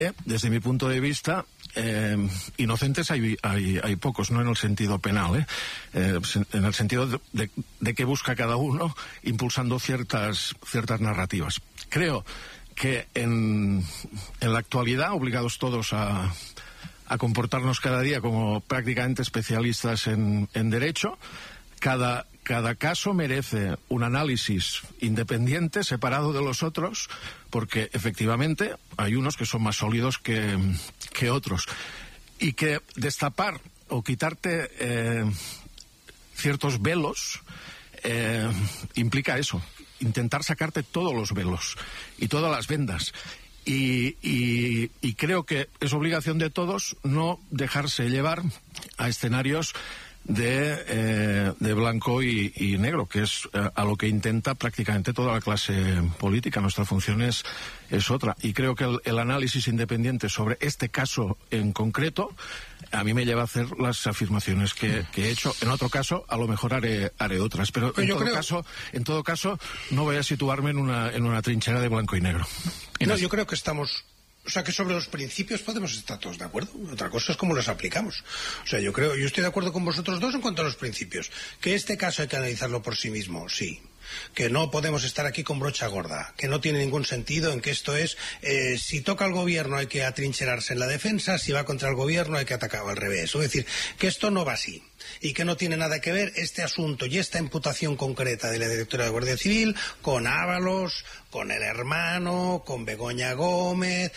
Desde mi punto de vista, inocentes hay pocos, no en el sentido penal, en el sentido de que busca cada uno impulsando ciertas narrativas. Creo que en la actualidad, obligados todos a comportarnos cada día como prácticamente especialistas en derecho, cada caso merece un análisis independiente, separado de los otros, porque efectivamente hay unos que son más sólidos que otros. Y que destapar o quitarte ciertos velos implica eso, intentar sacarte todos los velos y todas las vendas. Y creo que es obligación de todos no dejarse llevar a escenarios de blanco y negro, que es a lo que intenta prácticamente toda la clase política. Nuestra función es otra, y creo que el análisis independiente sobre este caso en concreto a mí me lleva a hacer las afirmaciones que he hecho. En otro caso a lo mejor haré otras, pero en todo caso no voy a situarme en una trinchera de blanco y negro. No, yo creo que estamos... O sea, que sobre los principios podemos estar todos de acuerdo. Otra cosa es cómo los aplicamos. O sea, yo estoy de acuerdo con vosotros dos en cuanto a los principios. Que este caso hay que analizarlo por sí mismo, sí. Que no podemos estar aquí con brocha gorda, que no tiene ningún sentido en que esto es, si toca al gobierno hay que atrincherarse en la defensa, si va contra el gobierno hay que atacar al revés. Es decir, que esto no va así. Y que no tiene nada que ver este asunto y esta imputación concreta de la directora de Guardia Civil con Ábalos, con el hermano, con Begoña Gómez,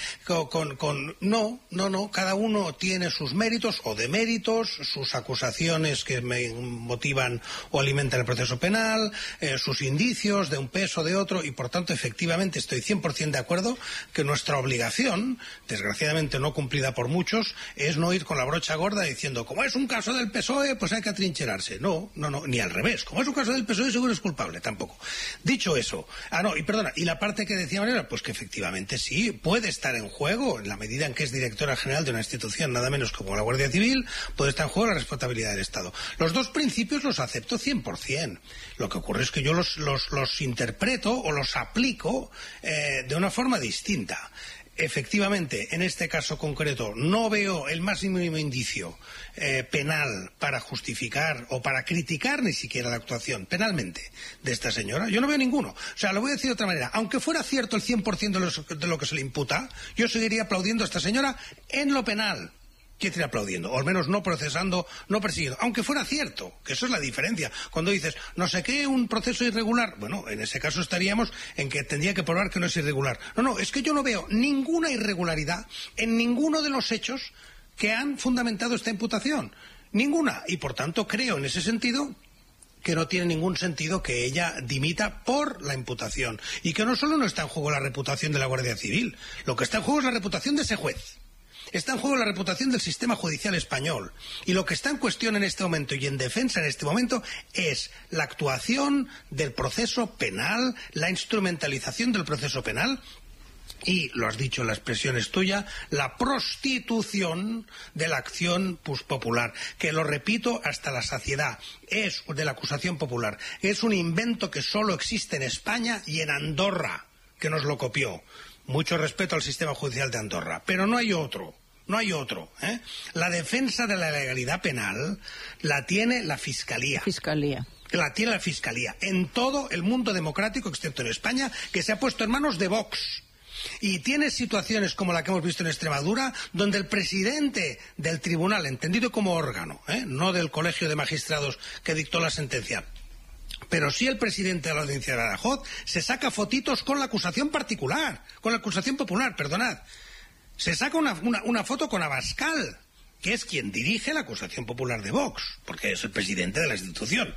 No, cada uno tiene sus méritos o deméritos, sus acusaciones que me motivan o alimentan el proceso penal, sus indicios de un peso o de otro, y por tanto efectivamente estoy 100% de acuerdo que nuestra obligación, desgraciadamente no cumplida por muchos, es no ir con la brocha gorda diciendo, como es un caso del PSOE, pues hay que atrincherarse. No, ni al revés. Como es un caso del PSOE, seguro es culpable, tampoco. Dicho eso, y la parte que decía Manera, pues que efectivamente sí, puede estar en juego, en la medida en que es directora general de una institución nada menos como la Guardia Civil, puede estar en juego la responsabilidad del Estado. Los dos principios los acepto 100%. Lo que ocurre es que yo los interpreto o los aplico de una forma distinta. Efectivamente, en este caso concreto no veo el más mínimo indicio penal para justificar o para criticar ni siquiera la actuación penalmente de esta señora. Yo no veo ninguno. O sea, lo voy a decir de otra manera. Aunque fuera cierto el 100% de lo que se le imputa, yo seguiría aplaudiendo a esta señora en lo penal. Quiero decir, aplaudiendo, o al menos no procesando, no persiguiendo, aunque fuera cierto, que eso es la diferencia. Cuando dices, no sé qué, un proceso irregular, bueno, en ese caso estaríamos en que tendría que probar que no es irregular. No, es que yo no veo ninguna irregularidad en ninguno de los hechos que han fundamentado esta imputación. Ninguna. Y por tanto creo en ese sentido que no tiene ningún sentido que ella dimita por la imputación. Y que no solo no está en juego la reputación de la Guardia Civil, lo que está en juego es la reputación de ese juez. Está en juego la reputación del sistema judicial español. Y lo que está en cuestión en este momento y en defensa en este momento es la actuación del proceso penal, la instrumentalización del proceso penal y, lo has dicho, la expresión es tuya, la prostitución de la acción popular, que lo repito hasta la saciedad, es de la acusación popular. Es un invento que solo existe en España y en Andorra, que nos lo copió. Mucho respeto al sistema judicial de Andorra, pero no hay otro. No hay otro. La defensa de la legalidad penal la tiene la Fiscalía. La tiene la Fiscalía. En todo el mundo democrático, excepto en España, que se ha puesto en manos de Vox. Y tiene situaciones como la que hemos visto en Extremadura, donde el presidente del tribunal, entendido como órgano, no del colegio de magistrados que dictó la sentencia, pero sí el presidente de la Audiencia de Badajoz, se saca fotitos con la acusación particular, con la acusación popular, perdonad. Se saca una foto con Abascal, que es quien dirige la acusación popular de Vox, porque es el presidente de la institución.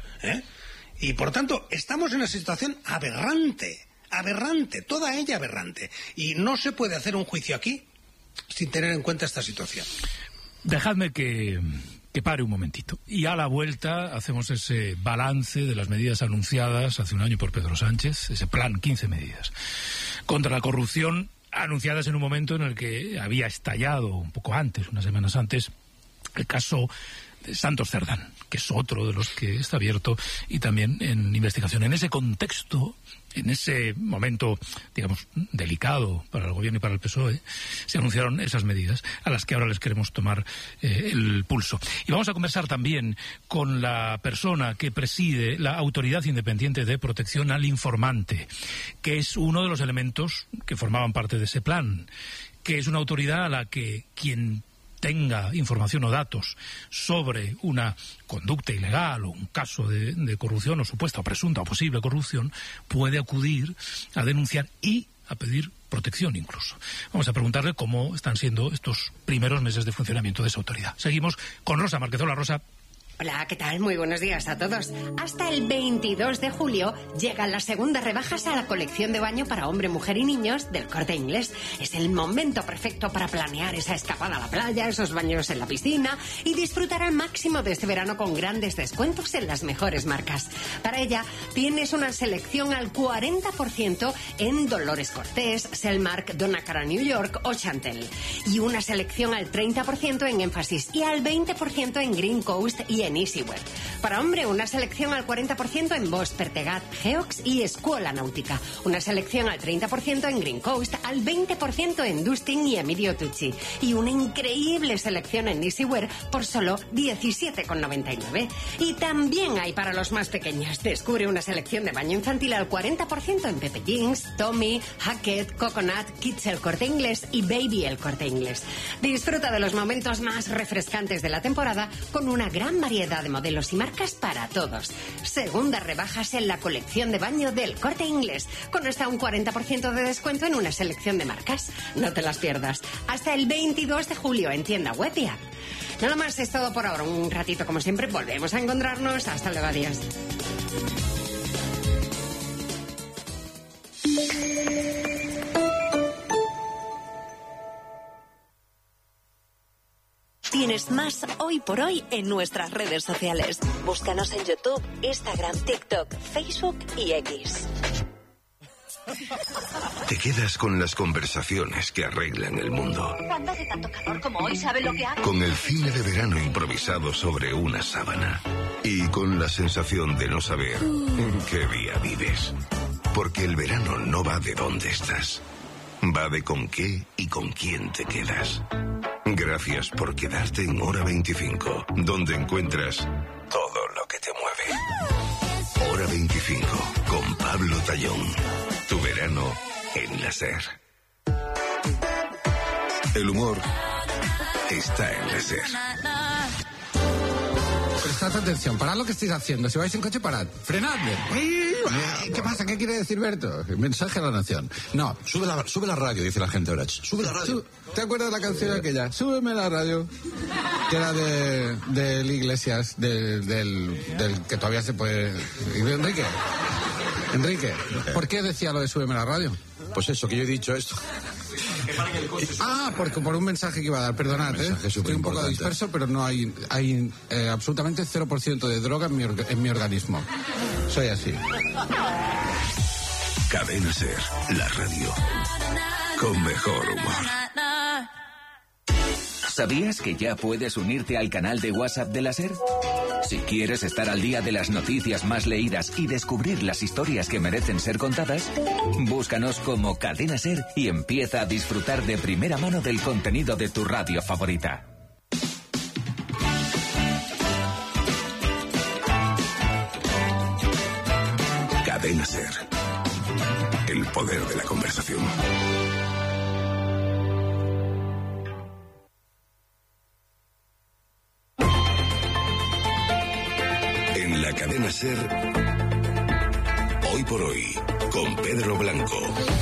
Y por tanto, estamos en una situación aberrante, toda ella aberrante. Y no se puede hacer un juicio aquí sin tener en cuenta esta situación. Dejadme que pare un momentito. Y a la vuelta hacemos ese balance de las medidas anunciadas hace un año por Pedro Sánchez, ese plan 15 medidas contra la corrupción, anunciadas en un momento en el que había estallado un poco antes, unas semanas antes, el caso de Santos Cerdán, que es otro de los que está abierto y también en investigación. En ese contexto, en ese momento, digamos, delicado para el Gobierno y para el PSOE, se anunciaron esas medidas a las que ahora les queremos tomar el pulso. Y vamos a conversar también con la persona que preside la Autoridad Independiente de Protección al Informante, que es uno de los elementos que formaban parte de ese plan, que es una autoridad a la que quien tenga información o datos sobre una conducta ilegal o un caso de corrupción o supuesta o presunta o posible corrupción puede acudir a denunciar y a pedir protección incluso. Vamos a preguntarle cómo están siendo estos primeros meses de funcionamiento de esa autoridad. Seguimos con Rosa Márquez. Hola, Rosa. Hola, ¿qué tal? Muy buenos días a todos. Hasta el 22 de julio llegan las segundas rebajas a la colección de baño para hombre, mujer y niños del Corte Inglés. Es el momento perfecto para planear esa escapada a la playa, esos baños en la piscina y disfrutar al máximo de este verano con grandes descuentos en las mejores marcas. Para ella tienes una selección al 40% en Dolores Cortés, Selmark, Donna Cara New York o Chantel. Y una selección al 30% en Énfasis y al 20% en Green Coast y en Easywear. Para hombre, una selección al 40% en Bosch, Pertegat, Geox y Escuela Náutica. Una selección al 30% en Green Coast, al 20% en Dustin y Emilio Tucci. Y una increíble selección en Easywear por solo 17,99. Y también hay para los más pequeños. Descubre una selección de baño infantil al 40% en Pepe Jeans, Tommy, Hackett, Coconut, Kids El Corte Inglés y Baby El Corte Inglés. Disfruta de los momentos más refrescantes de la temporada con una gran variedad de modelos y marcas para todos. Segundas rebajas en la colección de baño del Corte Inglés, con hasta un 40% de descuento en una selección de marcas. No te las pierdas. Hasta el 22 de julio en tienda web y app. Nada más, es todo por ahora. Un ratito, como siempre, volvemos a encontrarnos. Hasta luego, adiós. Tienes más Hoy por Hoy en nuestras redes sociales. Búscanos en YouTube, Instagram, TikTok, Facebook y X. Te quedas con las conversaciones que arreglan el mundo. Cuando hace tanto calor como hoy, ¿sabe lo que hago? Con el cine de verano improvisado sobre una sábana. Y con la sensación de no saber en qué día vives. Porque el verano no va de dónde estás. Va de con qué y con quién te quedas. Gracias por quedarte en Hora 25, donde encuentras todo lo que te mueve. Hora 25, con Pablo Tallón. Tu verano en la SER. El humor está en la SER. Prestad atención, parad lo que estáis haciendo. Si vais en coche, parad. Frenadme. ¿Qué pasa? ¿Qué quiere decir Berto? Mensaje a la nación. No, sube la radio, dice la gente ahora. Sube la radio. ¿Te acuerdas de la canción aquella? Súbeme la radio. Que era del Iglesias, del que todavía se puede... Enrique, ¿por qué decía lo de súbeme la radio? Pues eso, que yo he dicho esto. Porque por un mensaje que iba a dar, perdonad, estoy un poco disperso, pero no hay absolutamente 0% de droga en mi organismo. Soy así. Cadena SER, la radio con mejor humor. ¿Sabías que ya puedes unirte al canal de WhatsApp de la SER? Si quieres estar al día de las noticias más leídas y descubrir las historias que merecen ser contadas, búscanos como Cadena SER y empieza a disfrutar de primera mano del contenido de tu radio favorita. Cadena SER. El poder de la conversación. En la Cadena SER, Hoy por Hoy, con Pedro Blanco.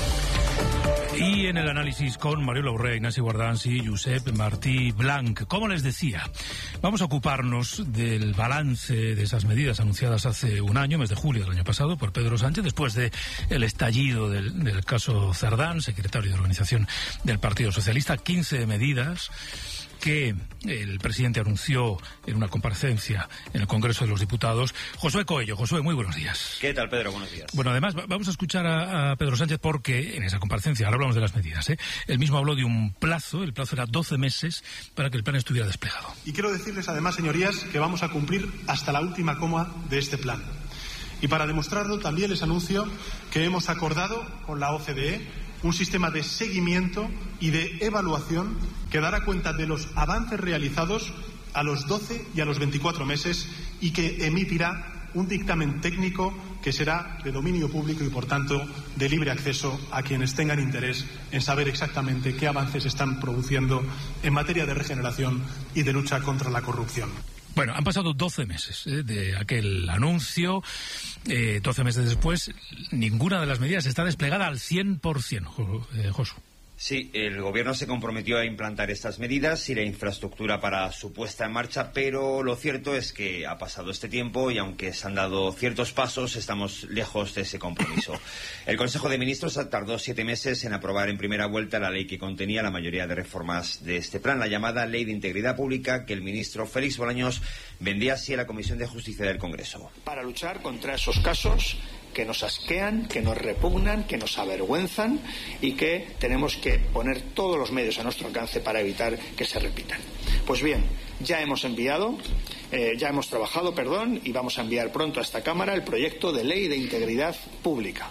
Y en el análisis con Mariola Urrea, Ignasi Guardans y Josep Martí Blanc. Como les decía, vamos a ocuparnos del balance de esas medidas anunciadas hace un año, mes de julio del año pasado, por Pedro Sánchez, después de el estallido del caso Cerdán, secretario de organización del Partido Socialista. 15 medidas que el presidente anunció en una comparecencia en el Congreso de los Diputados. Josué Coello. Josué, muy buenos días. ¿Qué tal, Pedro? Buenos días. Bueno, además vamos a escuchar a Pedro Sánchez porque en esa comparecencia, ahora hablamos de las medidas, él mismo habló de un plazo, el plazo era 12 meses para que el plan estuviera desplegado. Y quiero decirles además, señorías, que vamos a cumplir hasta la última coma de este plan. Y para demostrarlo también les anuncio que hemos acordado con la OCDE un sistema de seguimiento y de evaluación que dará cuenta de los avances realizados a los 12 y a los 24 meses y que emitirá un dictamen técnico que será de dominio público y, por tanto, de libre acceso a quienes tengan interés en saber exactamente qué avances se están produciendo en materia de regeneración y de lucha contra la corrupción. Bueno, han pasado 12 meses de aquel anuncio. 12 meses después, ninguna de las medidas está desplegada al 100%, Josu. Sí, el Gobierno se comprometió a implantar estas medidas y la infraestructura para su puesta en marcha, pero lo cierto es que ha pasado este tiempo y aunque se han dado ciertos pasos, estamos lejos de ese compromiso. El Consejo de Ministros tardó 7 meses en aprobar en primera vuelta la ley que contenía la mayoría de reformas de este plan, la llamada Ley de Integridad Pública, que el ministro Félix Bolaños vendía así a la Comisión de Justicia del Congreso. Para luchar contra esos casos que nos asquean, que nos repugnan, que nos avergüenzan y que tenemos que poner todos los medios a nuestro alcance para evitar que se repitan. Pues bien, ya hemos trabajado, y vamos a enviar pronto a esta Cámara el proyecto de Ley de Integridad Pública.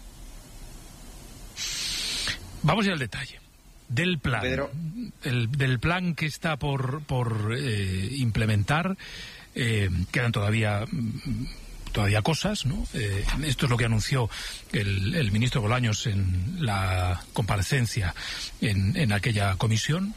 Vamos a ir al detalle del plan. Pedro. Del plan que está por implementar. Quedan todavía cosas, ¿no? Esto es lo que anunció el ministro Bolaños en la comparecencia en aquella comisión.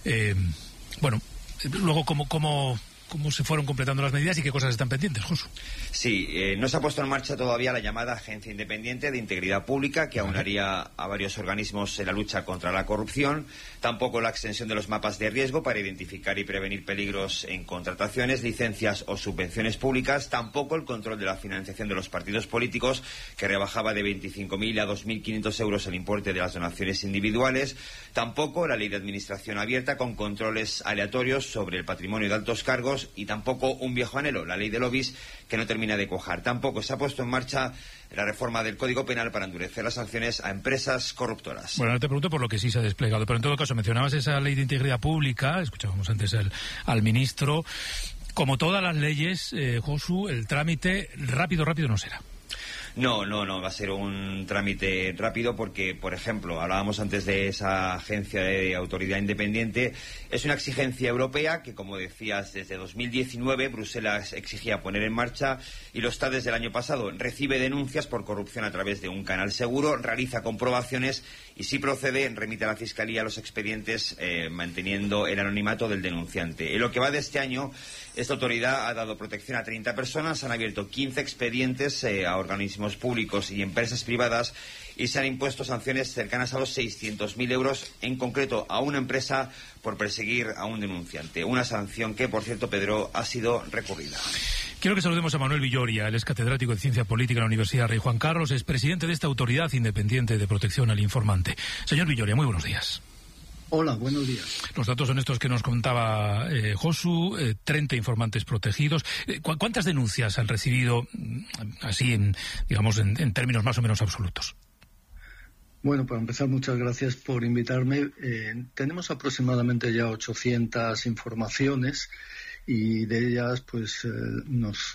Luego, ¿cómo se fueron completando las medidas y qué cosas están pendientes, Josu? Sí, no se ha puesto en marcha todavía la llamada Agencia Independiente de Integridad Pública, que aunaría a varios organismos en la lucha contra la corrupción. Tampoco la extensión de los mapas de riesgo para identificar y prevenir peligros en contrataciones, licencias o subvenciones públicas. Tampoco el control de la financiación de los partidos políticos, que rebajaba de 25.000 a 2.500 euros el importe de las donaciones individuales. Tampoco la ley de administración abierta con controles aleatorios sobre el patrimonio de altos cargos. Y tampoco un viejo anhelo, la ley de lobbies, que no termina de cuajar. Tampoco se ha puesto en marcha la reforma del Código Penal para endurecer las sanciones a empresas corruptoras. Bueno, ahora te pregunto por lo que sí se ha desplegado, pero en todo caso mencionabas esa ley de integridad pública, escuchábamos antes al ministro. Como todas las leyes, Josu, el trámite rápido no será. No, va a ser un trámite rápido porque, por ejemplo, hablábamos antes de esa agencia de autoridad independiente. Es una exigencia europea que, como decías, desde 2019 Bruselas exigía poner en marcha y lo está desde el año pasado. Recibe denuncias por corrupción a través de un canal seguro, realiza comprobaciones y, si procede, remite a la Fiscalía los expedientes manteniendo el anonimato del denunciante. En lo que va de este año, esta autoridad ha dado protección a 30 personas, han abierto 15 expedientes a organismos públicos y empresas privadas y se han impuesto sanciones cercanas a los 600.000 euros, en concreto a una empresa por perseguir a un denunciante. Una sanción que, por cierto, Pedro, ha sido recurrida. Quiero que saludemos a Manuel Villoria. Él es catedrático de Ciencia Política en la Universidad Rey Juan Carlos, es presidente de esta Autoridad Independiente de Protección al Informante. Señor Villoria, muy buenos días. Hola, buenos días. Los datos son estos que nos contaba Josu, 30 informantes protegidos. ¿Cuántas denuncias han recibido, así en términos más o menos absolutos? Bueno, para empezar, muchas gracias por invitarme. Tenemos aproximadamente ya 800 informaciones y de ellas, pues, unos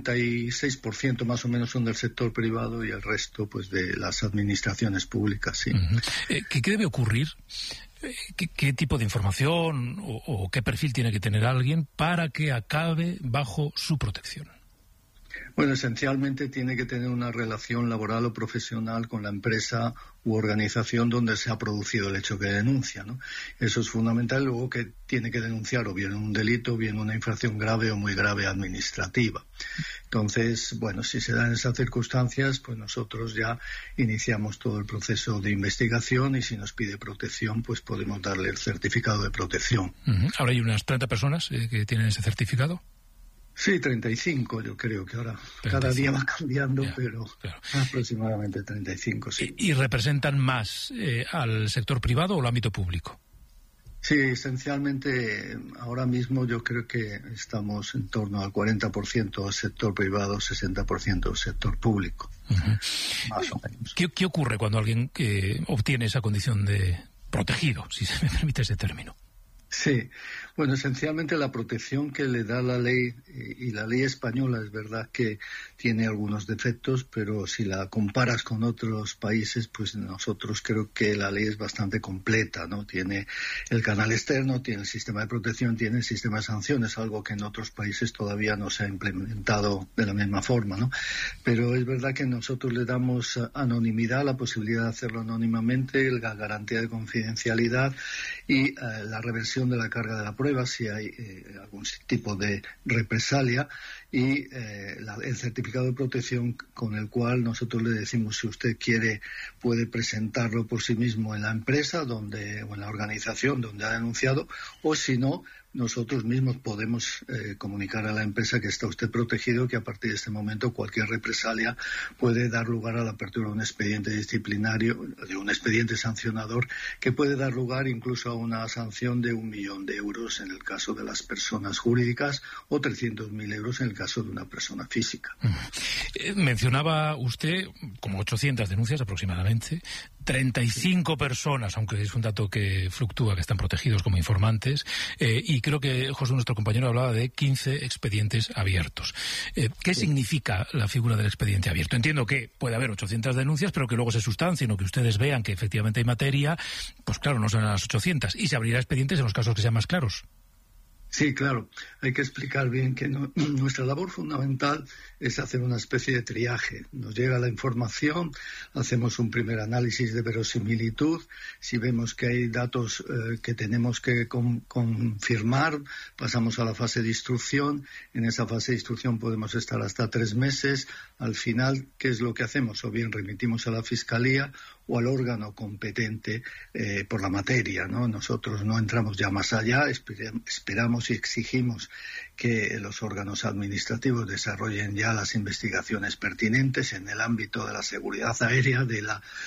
36% más o menos son del sector privado y el resto, pues, de las administraciones públicas, sí. Uh-huh. ¿Qué debe ocurrir? ¿Qué tipo de información o qué perfil tiene que tener alguien para que acabe bajo su protección? Bueno, esencialmente tiene que tener una relación laboral o profesional con la empresa u organización donde se ha producido el hecho que denuncia, ¿no? Eso es fundamental. Luego que tiene que denunciar o bien un delito, o bien una infracción grave o muy grave administrativa. Entonces, bueno, si se dan esas circunstancias, pues nosotros ya iniciamos todo el proceso de investigación y si nos pide protección, pues podemos darle el certificado de protección. Uh-huh. Ahora hay unas 30 personas que tienen ese certificado. Sí, 35 yo creo que ahora 35. Cada día va cambiando, ya, pero claro. Aproximadamente 35, sí. ¿Y representan más al sector privado o al ámbito público? Sí, esencialmente ahora mismo yo creo que estamos en torno al 40% del sector privado, 60% del sector público. Más o menos. ¿Qué ocurre cuando alguien obtiene esa condición de protegido, si se me permite ese término? Sí, bueno, esencialmente la protección que le da la ley, y la ley española es verdad que tiene algunos defectos, pero si la comparas con otros países, pues nosotros creo que la ley es bastante completa, ¿no? Tiene el canal externo, tiene el sistema de protección, tiene el sistema de sanciones, algo que en otros países todavía no se ha implementado de la misma forma, ¿no? Pero es verdad que nosotros le damos anonimidad, la posibilidad de hacerlo anónimamente, la garantía de confidencialidad y la reversión de la carga de la prueba si hay algún tipo de represalia y el certificado de protección con el cual nosotros le decimos si usted quiere puede presentarlo por sí mismo en la empresa o en la organización donde ha denunciado, o si no, nosotros mismos podemos comunicar a la empresa que está usted protegido, que a partir de este momento cualquier represalia puede dar lugar a la apertura de un expediente disciplinario, de un expediente sancionador, que puede dar lugar incluso a una sanción de 1 millón de euros en el caso de las personas jurídicas o 300.000 euros en el caso de una persona física. Mencionaba usted como 800 denuncias aproximadamente, 35 personas, aunque es un dato que fluctúa, que están protegidos como informantes, y creo que José, nuestro compañero, hablaba de 15 expedientes abiertos. ¿Qué significa la figura del expediente abierto? Entiendo que puede haber 800 denuncias, pero que luego se sustancien o que ustedes vean que efectivamente hay materia, pues claro, no son las 800, y se abrirá expedientes en los casos que sean más claros. Sí, claro. Hay que explicar bien que nuestra labor fundamental es hacer una especie de triaje. Nos llega la información, hacemos un primer análisis de verosimilitud. Si vemos que hay datos que tenemos que confirmar, pasamos a la fase de instrucción. En esa fase de instrucción podemos estar hasta 3 meses. Al final, ¿qué es lo que hacemos? O bien remitimos a la Fiscalía o al órgano competente por la materia, ¿no? Nosotros no entramos ya más allá, esperamos y exigimos que los órganos administrativos desarrollen ya las investigaciones pertinentes en el ámbito de la seguridad aérea, de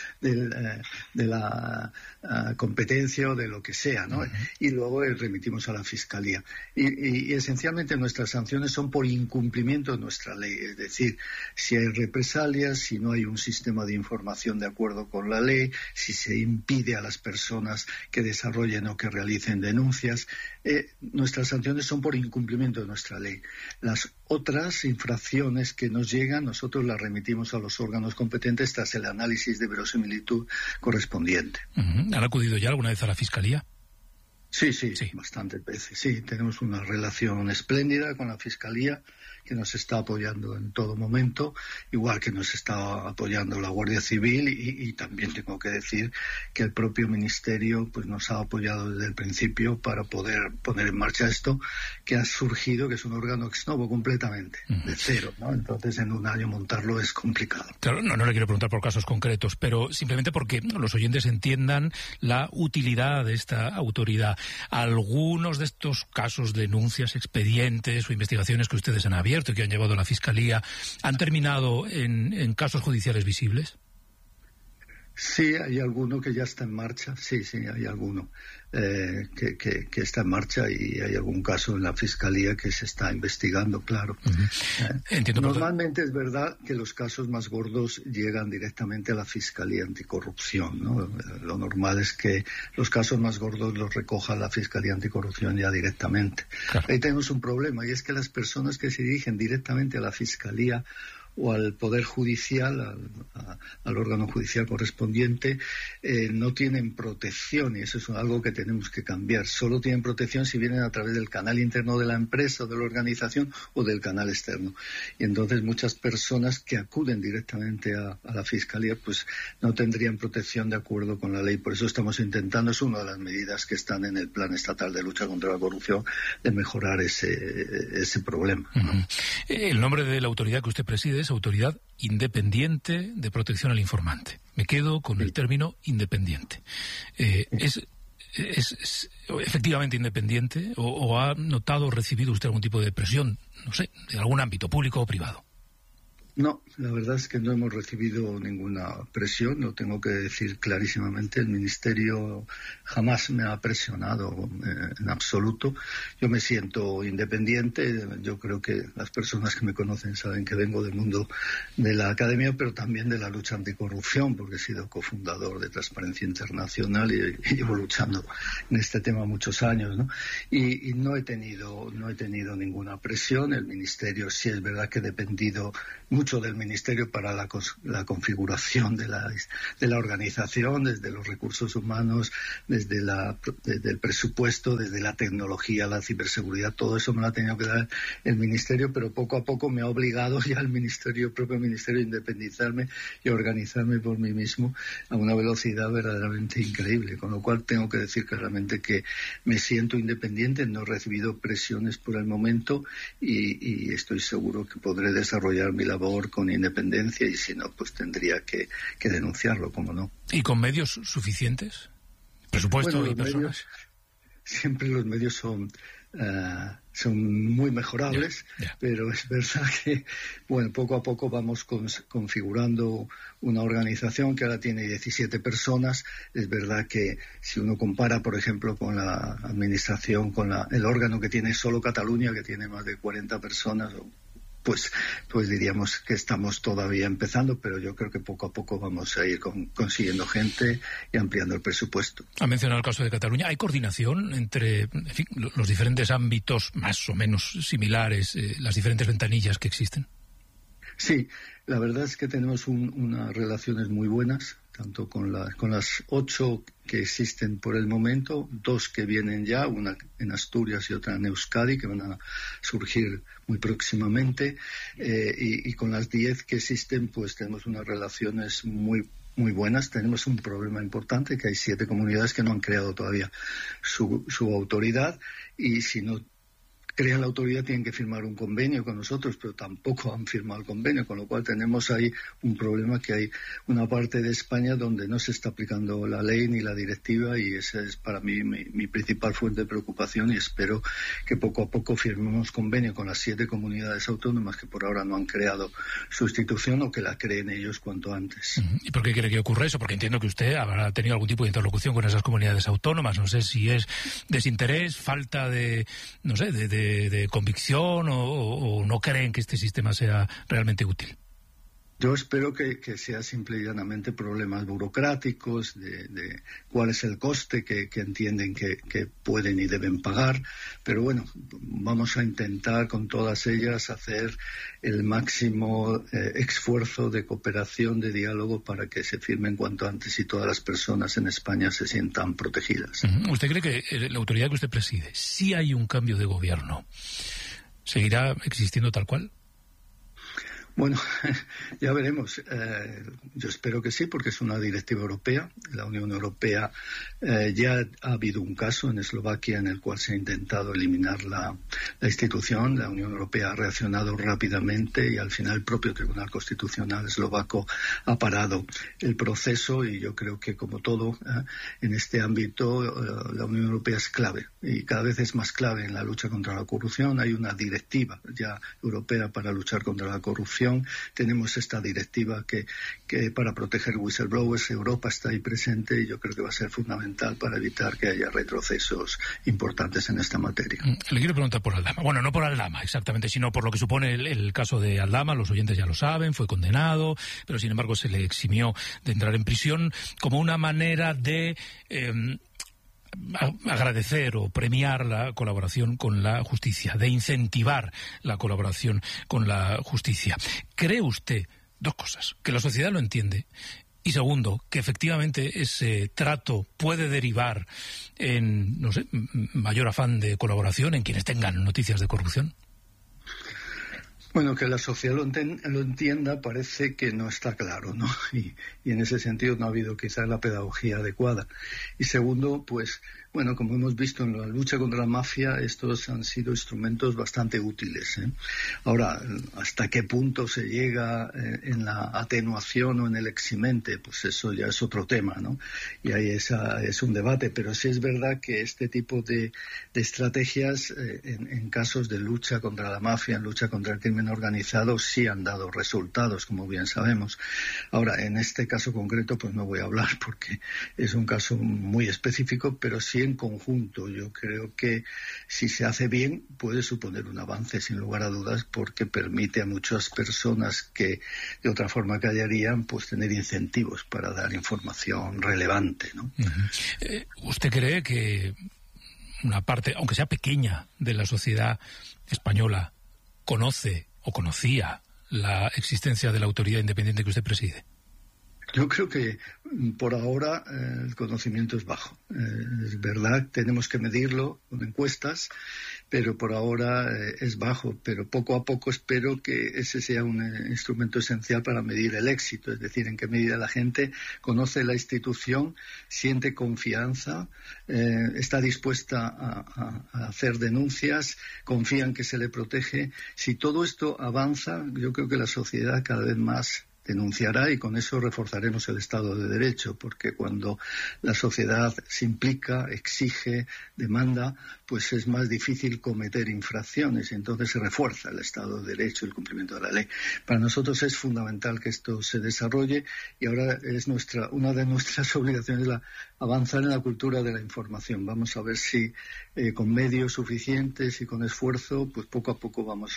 la competencia o de lo que sea, ¿no? Y luego remitimos a la Fiscalía. Y esencialmente nuestras sanciones son por incumplimiento de nuestra ley, es decir, si hay represalias, si no hay un sistema de información de acuerdo con la ley, si se impide a las personas que desarrollen o que realicen denuncias, nuestras sanciones son por incumplimiento de nuestra ley. Las otras infracciones que nos llegan, nosotros las remitimos a los órganos competentes tras el análisis de verosimilitud correspondiente. ¿Han acudido ya alguna vez a la Fiscalía? Sí, bastantes veces. Sí, tenemos una relación espléndida con la Fiscalía, que nos está apoyando en todo momento, igual que nos está apoyando la Guardia Civil y también tengo que decir que el propio Ministerio pues nos ha apoyado desde el principio para poder poner en marcha esto que ha surgido, que es un órgano ex novo completamente, de cero, ¿no? Entonces en un año montarlo es complicado. Claro, no le quiero preguntar por casos concretos, pero simplemente porque los oyentes entiendan la utilidad de esta autoridad. Algunos de estos casos, denuncias, expedientes o investigaciones que ustedes han abierto y que han llevado a la Fiscalía, ¿han terminado en casos judiciales visibles? Sí, hay alguno que ya está en marcha, sí, hay alguno que está en marcha y hay algún caso en la Fiscalía que se está investigando, claro. Entiendo. Normalmente es verdad que los casos más gordos llegan directamente a la Fiscalía Anticorrupción, ¿no? Lo normal es que los casos más gordos los recoja la Fiscalía Anticorrupción ya directamente. Claro. Ahí tenemos un problema y es que las personas que se dirigen directamente a la Fiscalía o al Poder Judicial, al órgano judicial correspondiente, no tienen protección y eso es algo que tenemos que cambiar. Solo tienen protección si vienen a través del canal interno de la empresa o de la organización o del canal externo. Y entonces muchas personas que acuden directamente a la Fiscalía pues no tendrían protección de acuerdo con la ley. Por eso estamos intentando, es una de las medidas que están en el Plan Estatal de Lucha contra la Corrupción, de mejorar ese problema, ¿no? El nombre de la autoridad que usted preside es Autoridad Independiente de Protección al Informante. Me quedo con el término independiente. ¿Es efectivamente independiente o ha notado o recibido usted algún tipo de presión, no sé, de algún ámbito público o privado? No, la verdad es que no hemos recibido ninguna presión, lo tengo que decir clarísimamente. El Ministerio jamás me ha presionado en absoluto. Yo me siento independiente. Yo creo que las personas que me conocen saben que vengo del mundo de la academia, pero también de la lucha anticorrupción, porque he sido cofundador de Transparencia Internacional y llevo luchando en este tema muchos años, ¿no? Y no he tenido ninguna presión. El Ministerio sí es verdad que he dependido mucho del Ministerio para la configuración de la organización, desde los recursos humanos, desde el presupuesto, desde la tecnología, la ciberseguridad. Todo eso me lo ha tenido que dar el Ministerio, pero poco a poco me ha obligado ya el propio Ministerio a independizarme y a organizarme por mí mismo a una velocidad verdaderamente increíble, con lo cual tengo que decir claramente que me siento independiente, no he recibido presiones por el momento y estoy seguro que podré desarrollar mi labor con independencia, y si no, pues tendría que denunciarlo, como no. ¿Y con medios suficientes? ¿Presupuesto y personas? Siempre los medios son muy mejorables, pero es verdad que poco a poco vamos configurando una organización que ahora tiene 17 personas. Es verdad que si uno compara, por ejemplo, con la administración, con el órgano que tiene solo Cataluña, que tiene más de 40 personas, pues diríamos que estamos todavía empezando, pero yo creo que poco a poco vamos a ir consiguiendo gente y ampliando el presupuesto. Ha mencionado el caso de Cataluña. ¿Hay coordinación entre los diferentes ámbitos más o menos similares, las diferentes ventanillas que existen? Sí, la verdad es que tenemos unas relaciones muy buenas, tanto con las 8 que existen por el momento, 2 que vienen ya, una en Asturias y otra en Euskadi, que van a surgir muy próximamente, y con las 10 que existen, pues tenemos unas relaciones muy buenas. Tenemos un problema importante, que hay 7 comunidades que no han creado todavía su autoridad, y si no crean la autoridad tienen que firmar un convenio con nosotros, pero tampoco han firmado el convenio, con lo cual tenemos ahí un problema, que hay una parte de España donde no se está aplicando la ley ni la directiva, y esa es para mí mi principal fuente de preocupación, y espero que poco a poco firmemos convenio con las 7 comunidades autónomas que por ahora no han creado su institución, o que la creen ellos cuanto antes. ¿Y por qué cree que ocurre eso? Porque entiendo que usted habrá tenido algún tipo de interlocución con esas comunidades autónomas. No sé si es desinterés, falta de convicción, o no creen que este sistema sea realmente útil. Yo espero que sea simple y llanamente problemas burocráticos, de cuál es el coste que entienden que pueden y deben pagar, pero bueno, vamos a intentar con todas ellas hacer el máximo esfuerzo de cooperación, de diálogo, para que se firmen cuanto antes y todas las personas en España se sientan protegidas. ¿Usted cree que la autoridad que usted preside, si hay un cambio de gobierno, seguirá existiendo tal cual? Bueno, ya veremos. Yo espero que sí, porque es una directiva europea. La Unión Europea ya ha habido un caso en Eslovaquia en el cual se ha intentado eliminar la institución. La Unión Europea ha reaccionado rápidamente y al final el propio Tribunal Constitucional eslovaco ha parado el proceso, y yo creo que, como todo en este ámbito, la Unión Europea es clave, y cada vez es más clave en la lucha contra la corrupción. Hay una directiva ya europea para luchar contra la corrupción. Tenemos esta directiva que para proteger whistleblowers, Europa está ahí presente, y yo creo que va a ser fundamental para evitar que haya retrocesos importantes en esta materia. Le quiero preguntar por Aldama. Bueno, no por Aldama exactamente, sino por lo que supone el caso de Aldama. Los oyentes ya lo saben, fue condenado, pero sin embargo se le eximió de entrar en prisión como una manera de agradecer o premiar la colaboración con la justicia, de incentivar la colaboración con la justicia. ¿Cree usted, 2 cosas, que la sociedad lo entiende? Y segundo, que efectivamente ese trato puede derivar en, no sé, mayor afán de colaboración en quienes tengan noticias de corrupción. Bueno, que la sociedad lo entienda parece que no está claro, ¿no? Y en ese sentido no ha habido quizás la pedagogía adecuada. Y segundo, pues bueno, como hemos visto en la lucha contra la mafia, estos han sido instrumentos bastante útiles, ¿eh? Ahora, ¿hasta qué punto se llega en la atenuación o en el eximente? Pues eso ya es otro tema, ¿no? Y ahí es un debate, pero sí es verdad que este tipo de estrategias en casos de lucha contra la mafia, en lucha contra el crimen organizado, sí han dado resultados, como bien sabemos. Ahora, en este caso concreto, pues no voy a hablar porque es un caso muy específico, pero sí en conjunto. Yo creo que si se hace bien puede suponer un avance, sin lugar a dudas, porque permite a muchas personas que de otra forma callarían, pues tener incentivos para dar información relevante, ¿no? ¿Usted cree que una parte, aunque sea pequeña, de la sociedad española conoce o conocía la existencia de la autoridad independiente que usted preside? Yo creo que por ahora el conocimiento es bajo. Es verdad, tenemos que medirlo con encuestas, pero por ahora es bajo. Pero poco a poco espero que ese sea un instrumento esencial para medir el éxito, es decir, en qué medida la gente conoce la institución, siente confianza, está dispuesta a hacer denuncias, confía en que se le protege. Si todo esto avanza, yo creo que la sociedad cada vez más denunciará y con eso reforzaremos el Estado de Derecho, porque cuando la sociedad se implica, exige, demanda, pues es más difícil cometer infracciones y entonces se refuerza el Estado de Derecho, el cumplimiento de la ley. Para nosotros es fundamental que esto se desarrolle y ahora es una de nuestras obligaciones avanzar en la cultura de la información. Vamos a ver si con medios suficientes y con esfuerzo, pues poco a poco vamos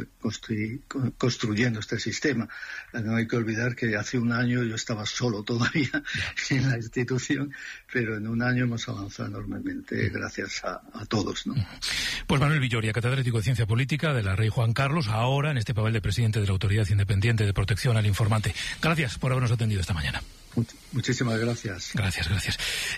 construyendo este sistema. No hay que olvidar que hace un año yo estaba solo todavía en la institución, pero en un año hemos avanzado enormemente gracias a todos, ¿no? Pues Manuel Villoria, catedrático de Ciencia Política de la Rey Juan Carlos, ahora en este papel de presidente de la Autoridad Independiente de Protección al Informante. Gracias por habernos atendido esta mañana. Muchísimas gracias. Gracias.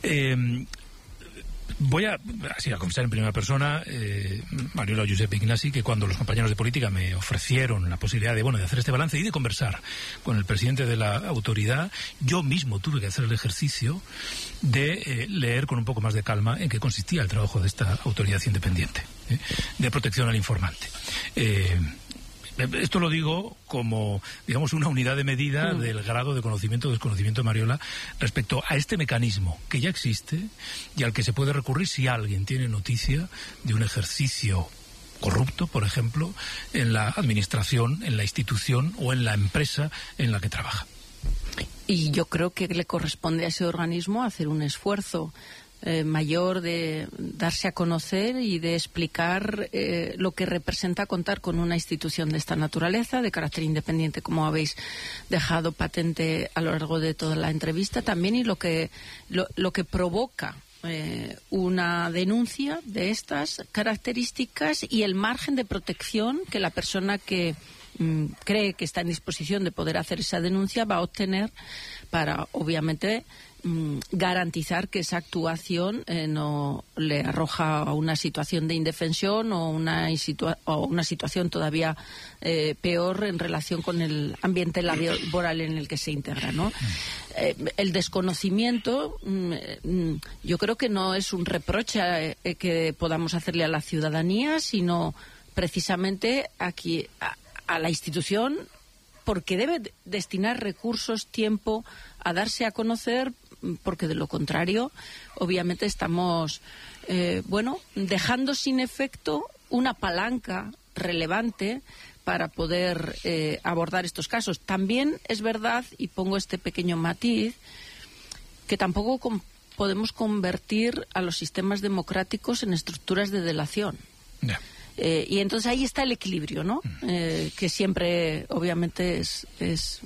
Voy a confesar en primera persona, Mariola Giuseppe Ignasi, que cuando los compañeros de política me ofrecieron la posibilidad de hacer este balance y de conversar con el presidente de la autoridad, yo mismo tuve que hacer el ejercicio de leer con un poco más de calma en qué consistía el trabajo de esta autoridad independiente de protección al informante. Esto lo digo como, digamos, una unidad de medida del grado de conocimiento o desconocimiento de Mariola respecto a este mecanismo que ya existe y al que se puede recurrir si alguien tiene noticia de un ejercicio corrupto, por ejemplo, en la administración, en la institución o en la empresa en la que trabaja. Y yo creo que le corresponde a ese organismo hacer un esfuerzo mayor de darse a conocer y de explicar lo que representa contar con una institución de esta naturaleza, de carácter independiente, como habéis dejado patente a lo largo de toda la entrevista también, y lo que provoca una denuncia de estas características y el margen de protección que la persona que cree que está en disposición de poder hacer esa denuncia va a obtener para, obviamente, garantizar que esa actuación no le arroja a una situación de indefensión o una situación todavía peor en relación con el ambiente laboral en el que se integra, ¿no? El desconocimiento, yo creo que no es un reproche que podamos hacerle a la ciudadanía, sino precisamente aquí a la institución, porque debe destinar recursos, tiempo a darse a conocer, porque de lo contrario, obviamente estamos, dejando sin efecto una palanca relevante para poder abordar estos casos. También es verdad, y pongo este pequeño matiz, que tampoco podemos convertir a los sistemas democráticos en estructuras de delación. Yeah. Y entonces ahí está el equilibrio, ¿no? Que siempre, obviamente, pues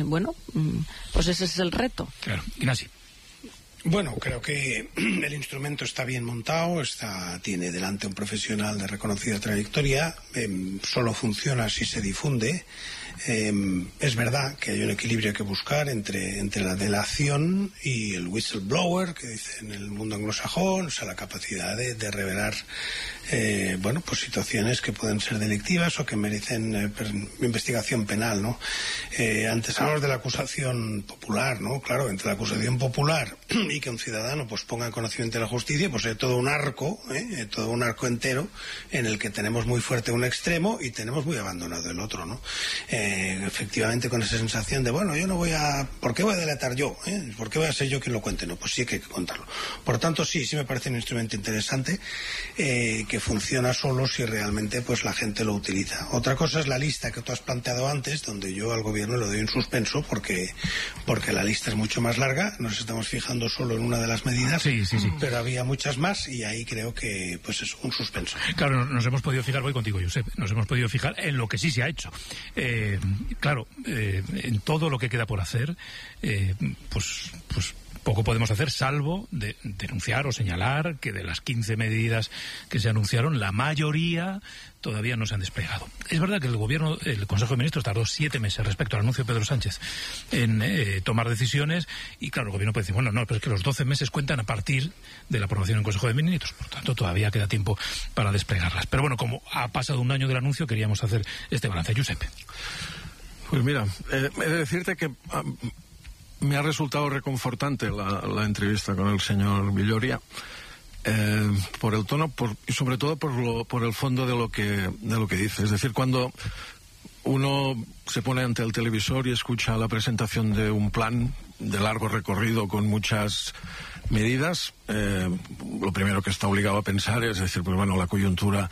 ese es el reto. Claro. Ignasi. Bueno, creo que el instrumento está bien montado, tiene delante un profesional de reconocida trayectoria, solo funciona si se difunde. Es verdad que hay un equilibrio que buscar entre la delación y el whistleblower, que dice en el mundo anglosajón, o sea, la capacidad de revelar pues situaciones que pueden ser delictivas o que merecen investigación penal, ¿no? Antes hablamos de la acusación popular, ¿no? Claro, entre la acusación popular y que un ciudadano pues ponga en conocimiento de la justicia, pues hay todo un arco entero en el que tenemos muy fuerte un extremo y tenemos muy abandonado el otro, ¿no? Efectivamente, con esa sensación de, bueno, yo no voy a... ¿Por qué voy a delatar yo? ¿Por qué voy a ser yo quien lo cuente? No, pues sí que hay que contarlo. Por tanto, sí me parece un instrumento interesante que funciona solo si realmente pues la gente lo utiliza. Otra cosa es la lista que tú has planteado antes, donde yo al gobierno le doy un suspenso porque la lista es mucho más larga. Nos estamos fijando solo en una de las medidas, sí. Pero había muchas más y ahí creo que pues es un suspenso. Claro, nos hemos podido fijar, voy contigo, Josep, nos hemos podido fijar en lo que sí se ha hecho. Claro, en todo lo que queda por hacer, pues poco podemos hacer salvo denunciar o señalar que de las 15 medidas que se anunciaron, la mayoría todavía no se han desplegado. Es verdad que el Consejo de Ministros tardó 7 meses respecto al anuncio de Pedro Sánchez en tomar decisiones y claro, el gobierno puede decir, bueno, no, pero es que los 12 meses cuentan a partir de la aprobación en el Consejo de Ministros, por tanto todavía queda tiempo para desplegarlas. Pero bueno, como ha pasado un año del anuncio, queríamos hacer este balance. Josep. Pues mira, he de decirte que me ha resultado reconfortante la entrevista con el señor Villoria, por el tono y sobre todo por el fondo de lo que dice. Es decir, cuando uno se pone ante el televisor y escucha la presentación de un plan de largo recorrido con muchas medidas, lo primero que está obligado a pensar es decir, pues bueno, la coyuntura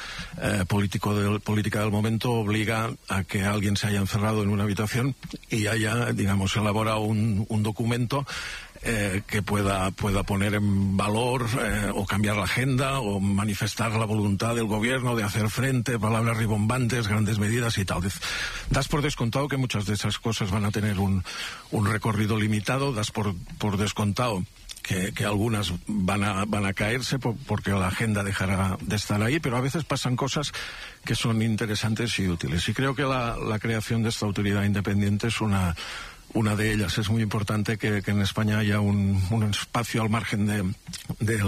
política del momento obliga a que alguien se haya encerrado en una habitación y haya, digamos, elaborado un documento que pueda poner en valor o cambiar la agenda o manifestar la voluntad del gobierno de hacer frente, palabras ribombantes, grandes medidas y tal. Das por descontado que muchas de esas cosas van a tener un recorrido limitado, das por descontado que algunas van a caerse porque la agenda dejará de estar ahí, pero a veces pasan cosas que son interesantes y útiles. Y creo que la creación de esta autoridad independiente es una de ellas. Es muy importante que en España haya un espacio al margen de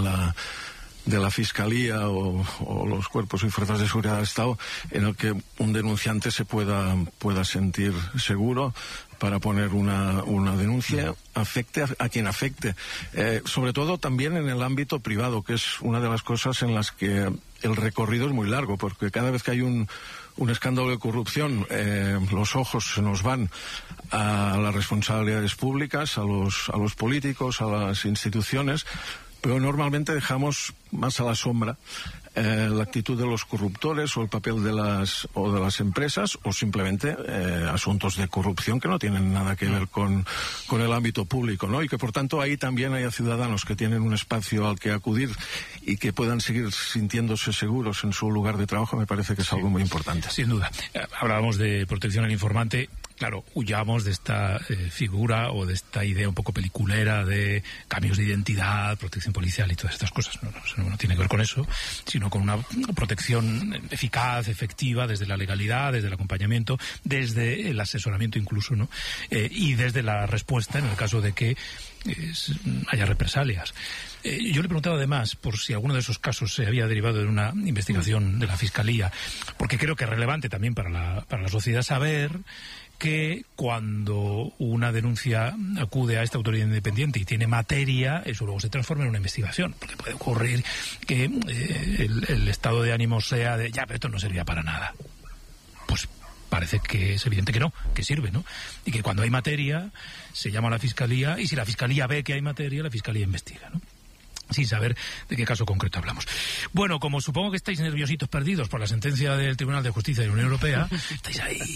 la Fiscalía o los cuerpos y fuerzas de seguridad del Estado en el que un denunciante se pueda sentir seguro para poner una denuncia, afecte a quien afecte. Sobre todo también en el ámbito privado, que es una de las cosas en las que el recorrido es muy largo, porque cada vez que hay un escándalo de corrupción, los ojos se nos van a las responsabilidades públicas, a los políticos, a las instituciones, pero normalmente dejamos más a la sombra la actitud de los corruptores o el papel de las empresas o simplemente asuntos de corrupción que no tienen nada que ver con el ámbito público, ¿no? Y que por tanto ahí también haya ciudadanos que tienen un espacio al que acudir y que puedan seguir sintiéndose seguros en su lugar de trabajo, me parece que es algo muy importante. Sin duda. Hablábamos de protección al informante. Claro, huyamos de esta figura o de esta idea un poco peliculera de cambios de identidad, protección policial y todas estas cosas. No tiene que ver con eso, sino con una protección eficaz, efectiva, desde la legalidad, desde el acompañamiento, desde el asesoramiento incluso, ¿no? Y desde la respuesta en el caso de que haya represalias. Yo le preguntaba además por si alguno de esos casos se había derivado de una investigación de la Fiscalía, porque creo que es relevante también para la sociedad saber que cuando una denuncia acude a esta autoridad independiente y tiene materia, eso luego se transforma en una investigación, porque puede ocurrir que el estado de ánimo sea de, ya, pero esto no servía para nada. Pues parece que es evidente que no, que sirve, ¿no? Y que cuando hay materia, se llama a la Fiscalía, y si la Fiscalía ve que hay materia, la Fiscalía investiga, ¿no? Sin saber de qué caso concreto hablamos. Bueno, como supongo que estáis nerviositos perdidos por la sentencia del Tribunal de Justicia de la Unión Europea, estáis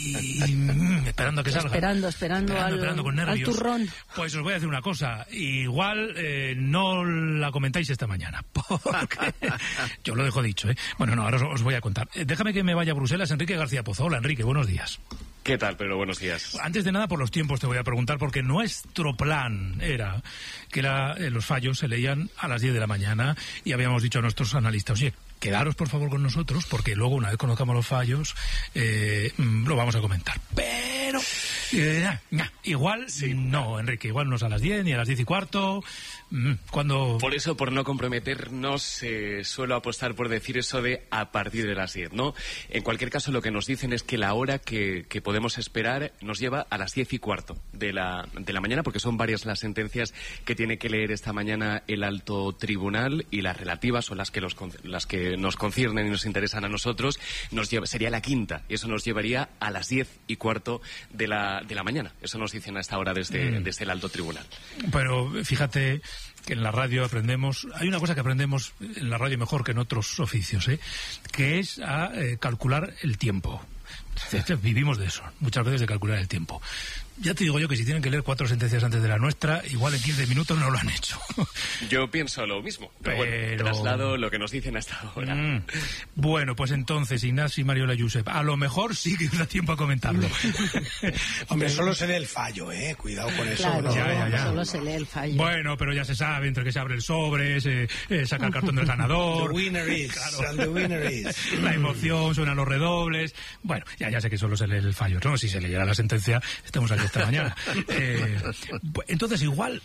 ahí esperando a que salga. Esperando con nervios. Al turrón. Pues os voy a decir una cosa. Igual no la comentáis esta mañana. Porque yo lo dejo dicho, ¿eh? Bueno, no, ahora os voy a contar. Déjame que me vaya a Bruselas. Enrique García Pozo. Hola, Enrique, buenos días. ¿Qué tal, Pedro? Buenos días. Antes de nada, por los tiempos te voy a preguntar, porque nuestro plan era que los fallos se leían a las 10 de la mañana y habíamos dicho a nuestros analistas, oye, quedaros por favor con nosotros, porque luego una vez conozcamos los fallos lo vamos a comentar. Pero Igual, no, Enrique, igual no es a las 10 ni a las 10:15. ¿Cuándo? Por eso, por no comprometernos, suelo apostar por decir eso de a partir de las 10, ¿no? En cualquier caso, lo que nos dicen es que la hora que podemos esperar nos lleva a las 10:15 de la mañana, porque son varias las sentencias que tiene que leer esta mañana el alto tribunal, y las relativas, o las que nos conciernen y nos interesan a nosotros, sería la quinta, y eso nos llevaría a las 10:15 de la mañana. Eso nos dicen a esta hora desde el alto tribunal. Pero fíjate que en la radio hay una cosa que aprendemos en la radio mejor que en otros oficios, que es a calcular el tiempo. Vivimos de eso, muchas veces de calcular el tiempo. Ya te digo yo que si tienen que leer 4 sentencias antes de la nuestra, igual en 15 minutos no lo han hecho. Yo pienso lo mismo, pero bueno, traslado lo que nos dicen hasta ahora. Bueno, pues entonces, Ignacio y Mariola Josep, a lo mejor sí que da tiempo a comentarlo. Hombre, solo se lee el fallo, cuidado con eso. Claro, ¿no? Ya. Solo se lee el fallo. Bueno, pero ya se sabe, entre que se abre el sobre, se saca el cartón del ganador. The winner is, claro. And the winner is. La emoción, suenan los redobles. Bueno, ya sé que solo se lee el fallo, ¿no? Si se leyera la sentencia, estamos aquí esta mañana. Entonces, igual,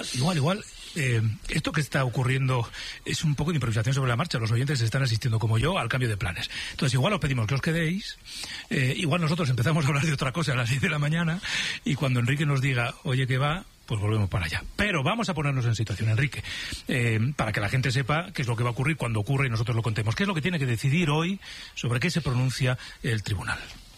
esto que está ocurriendo es un poco de improvisación sobre la marcha. Los oyentes están asistiendo, como yo, al cambio de planes. Entonces, igual os pedimos que os quedéis. Igual nosotros empezamos a hablar de otra cosa a las 6 de la mañana, y cuando Enrique nos diga, oye, ¿qué va?, pues volvemos para allá. Pero vamos a ponernos en situación, Enrique, para que la gente sepa qué es lo que va a ocurrir cuando ocurre y nosotros lo contemos. ¿Qué es lo que tiene que decidir hoy sobre qué se pronuncia el tribunal?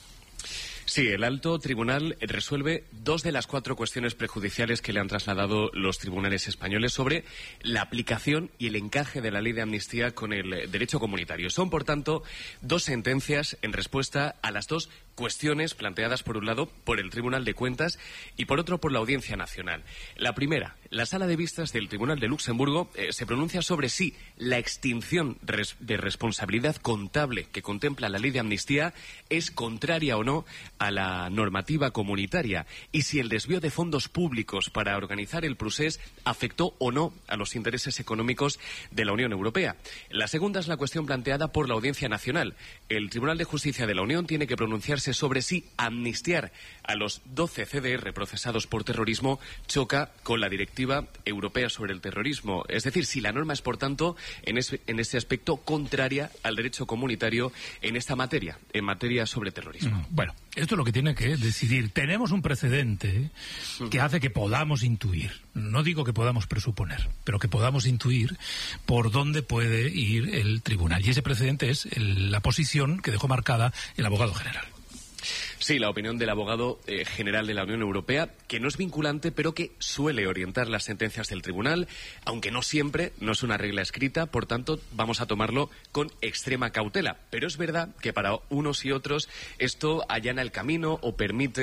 Sí, el alto tribunal resuelve 2 de las 4 cuestiones prejudiciales que le han trasladado los tribunales españoles sobre la aplicación y el encaje de la ley de amnistía con el derecho comunitario. Son, por tanto, 2 sentencias en respuesta a las 2 cuestiones planteadas, por un lado, por el Tribunal de Cuentas y, por otro, por la Audiencia Nacional. La primera, la Sala de Vistas del Tribunal de Luxemburgo se pronuncia sobre si la extinción de responsabilidad contable que contempla la ley de amnistía es contraria o no a la normativa comunitaria, y si el desvío de fondos públicos para organizar el procés afectó o no a los intereses económicos de la Unión Europea. La segunda es la cuestión planteada por la Audiencia Nacional. El Tribunal de Justicia de la Unión tiene que pronunciarse sobre si amnistiar a los 12 CDR procesados por terrorismo choca con la Directiva Europea sobre el Terrorismo. Es decir, si la norma es, por tanto, en este aspecto contraria al derecho comunitario en esta materia, en materia sobre terrorismo. Bueno, esto es lo que tiene que decidir. Tenemos un precedente que hace que podamos intuir, no digo que podamos presuponer, pero que podamos intuir por dónde puede ir el tribunal. Y ese precedente es la posición que dejó marcada el abogado general. Sí, la opinión del abogado general de la Unión Europea, que no es vinculante, pero que suele orientar las sentencias del tribunal, aunque no siempre, no es una regla escrita, por tanto, vamos a tomarlo con extrema cautela. Pero es verdad que para unos y otros esto allana el camino o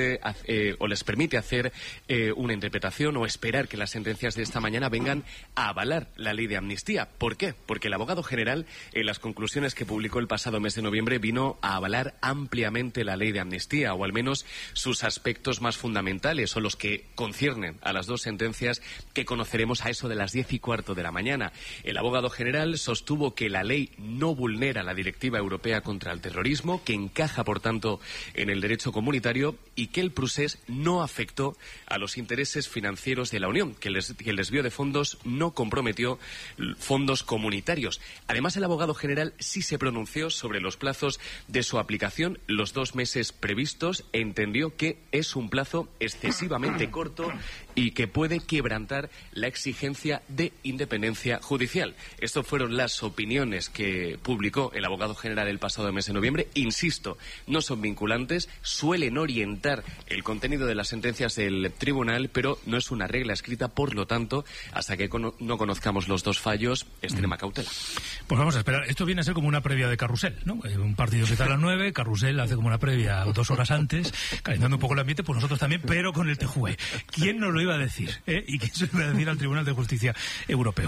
les permite hacer una interpretación o esperar que las sentencias de esta mañana vengan a avalar la ley de amnistía. ¿Por qué? Porque el abogado general, en las conclusiones que publicó el pasado mes de noviembre, vino a avalar ampliamente la ley de amnistía, o al menos sus aspectos más fundamentales, o los que conciernen a las 2 sentencias que conoceremos a eso de las 10:15 de la mañana. El abogado general sostuvo que la ley no vulnera la Directiva Europea contra el Terrorismo, que encaja, por tanto, en el derecho comunitario, y que el procés no afectó a los intereses financieros de la Unión, que el desvío de fondos no comprometió fondos comunitarios. Además, el abogado general sí se pronunció sobre los plazos de su aplicación, los 2 meses previstos. Entendió que es un plazo excesivamente corto y que puede quebrantar la exigencia de independencia judicial. Estas fueron las opiniones que publicó el abogado general el pasado mes de noviembre. Insisto, no son vinculantes, suelen orientar el contenido de las sentencias del tribunal, pero no es una regla escrita, por lo tanto, hasta que no conozcamos los 2 fallos, extrema cautela. Pues vamos a esperar. Esto viene a ser como una previa de Carrusel, ¿no? Un partido empieza a las 9, Carrusel hace como una previa 2 horas antes, calentando un poco el ambiente, pues nosotros también, pero con el TJUE. ¿Quién nos lo iba a decir? ¿Y quién se lo iba a decir al Tribunal de Justicia Europeo?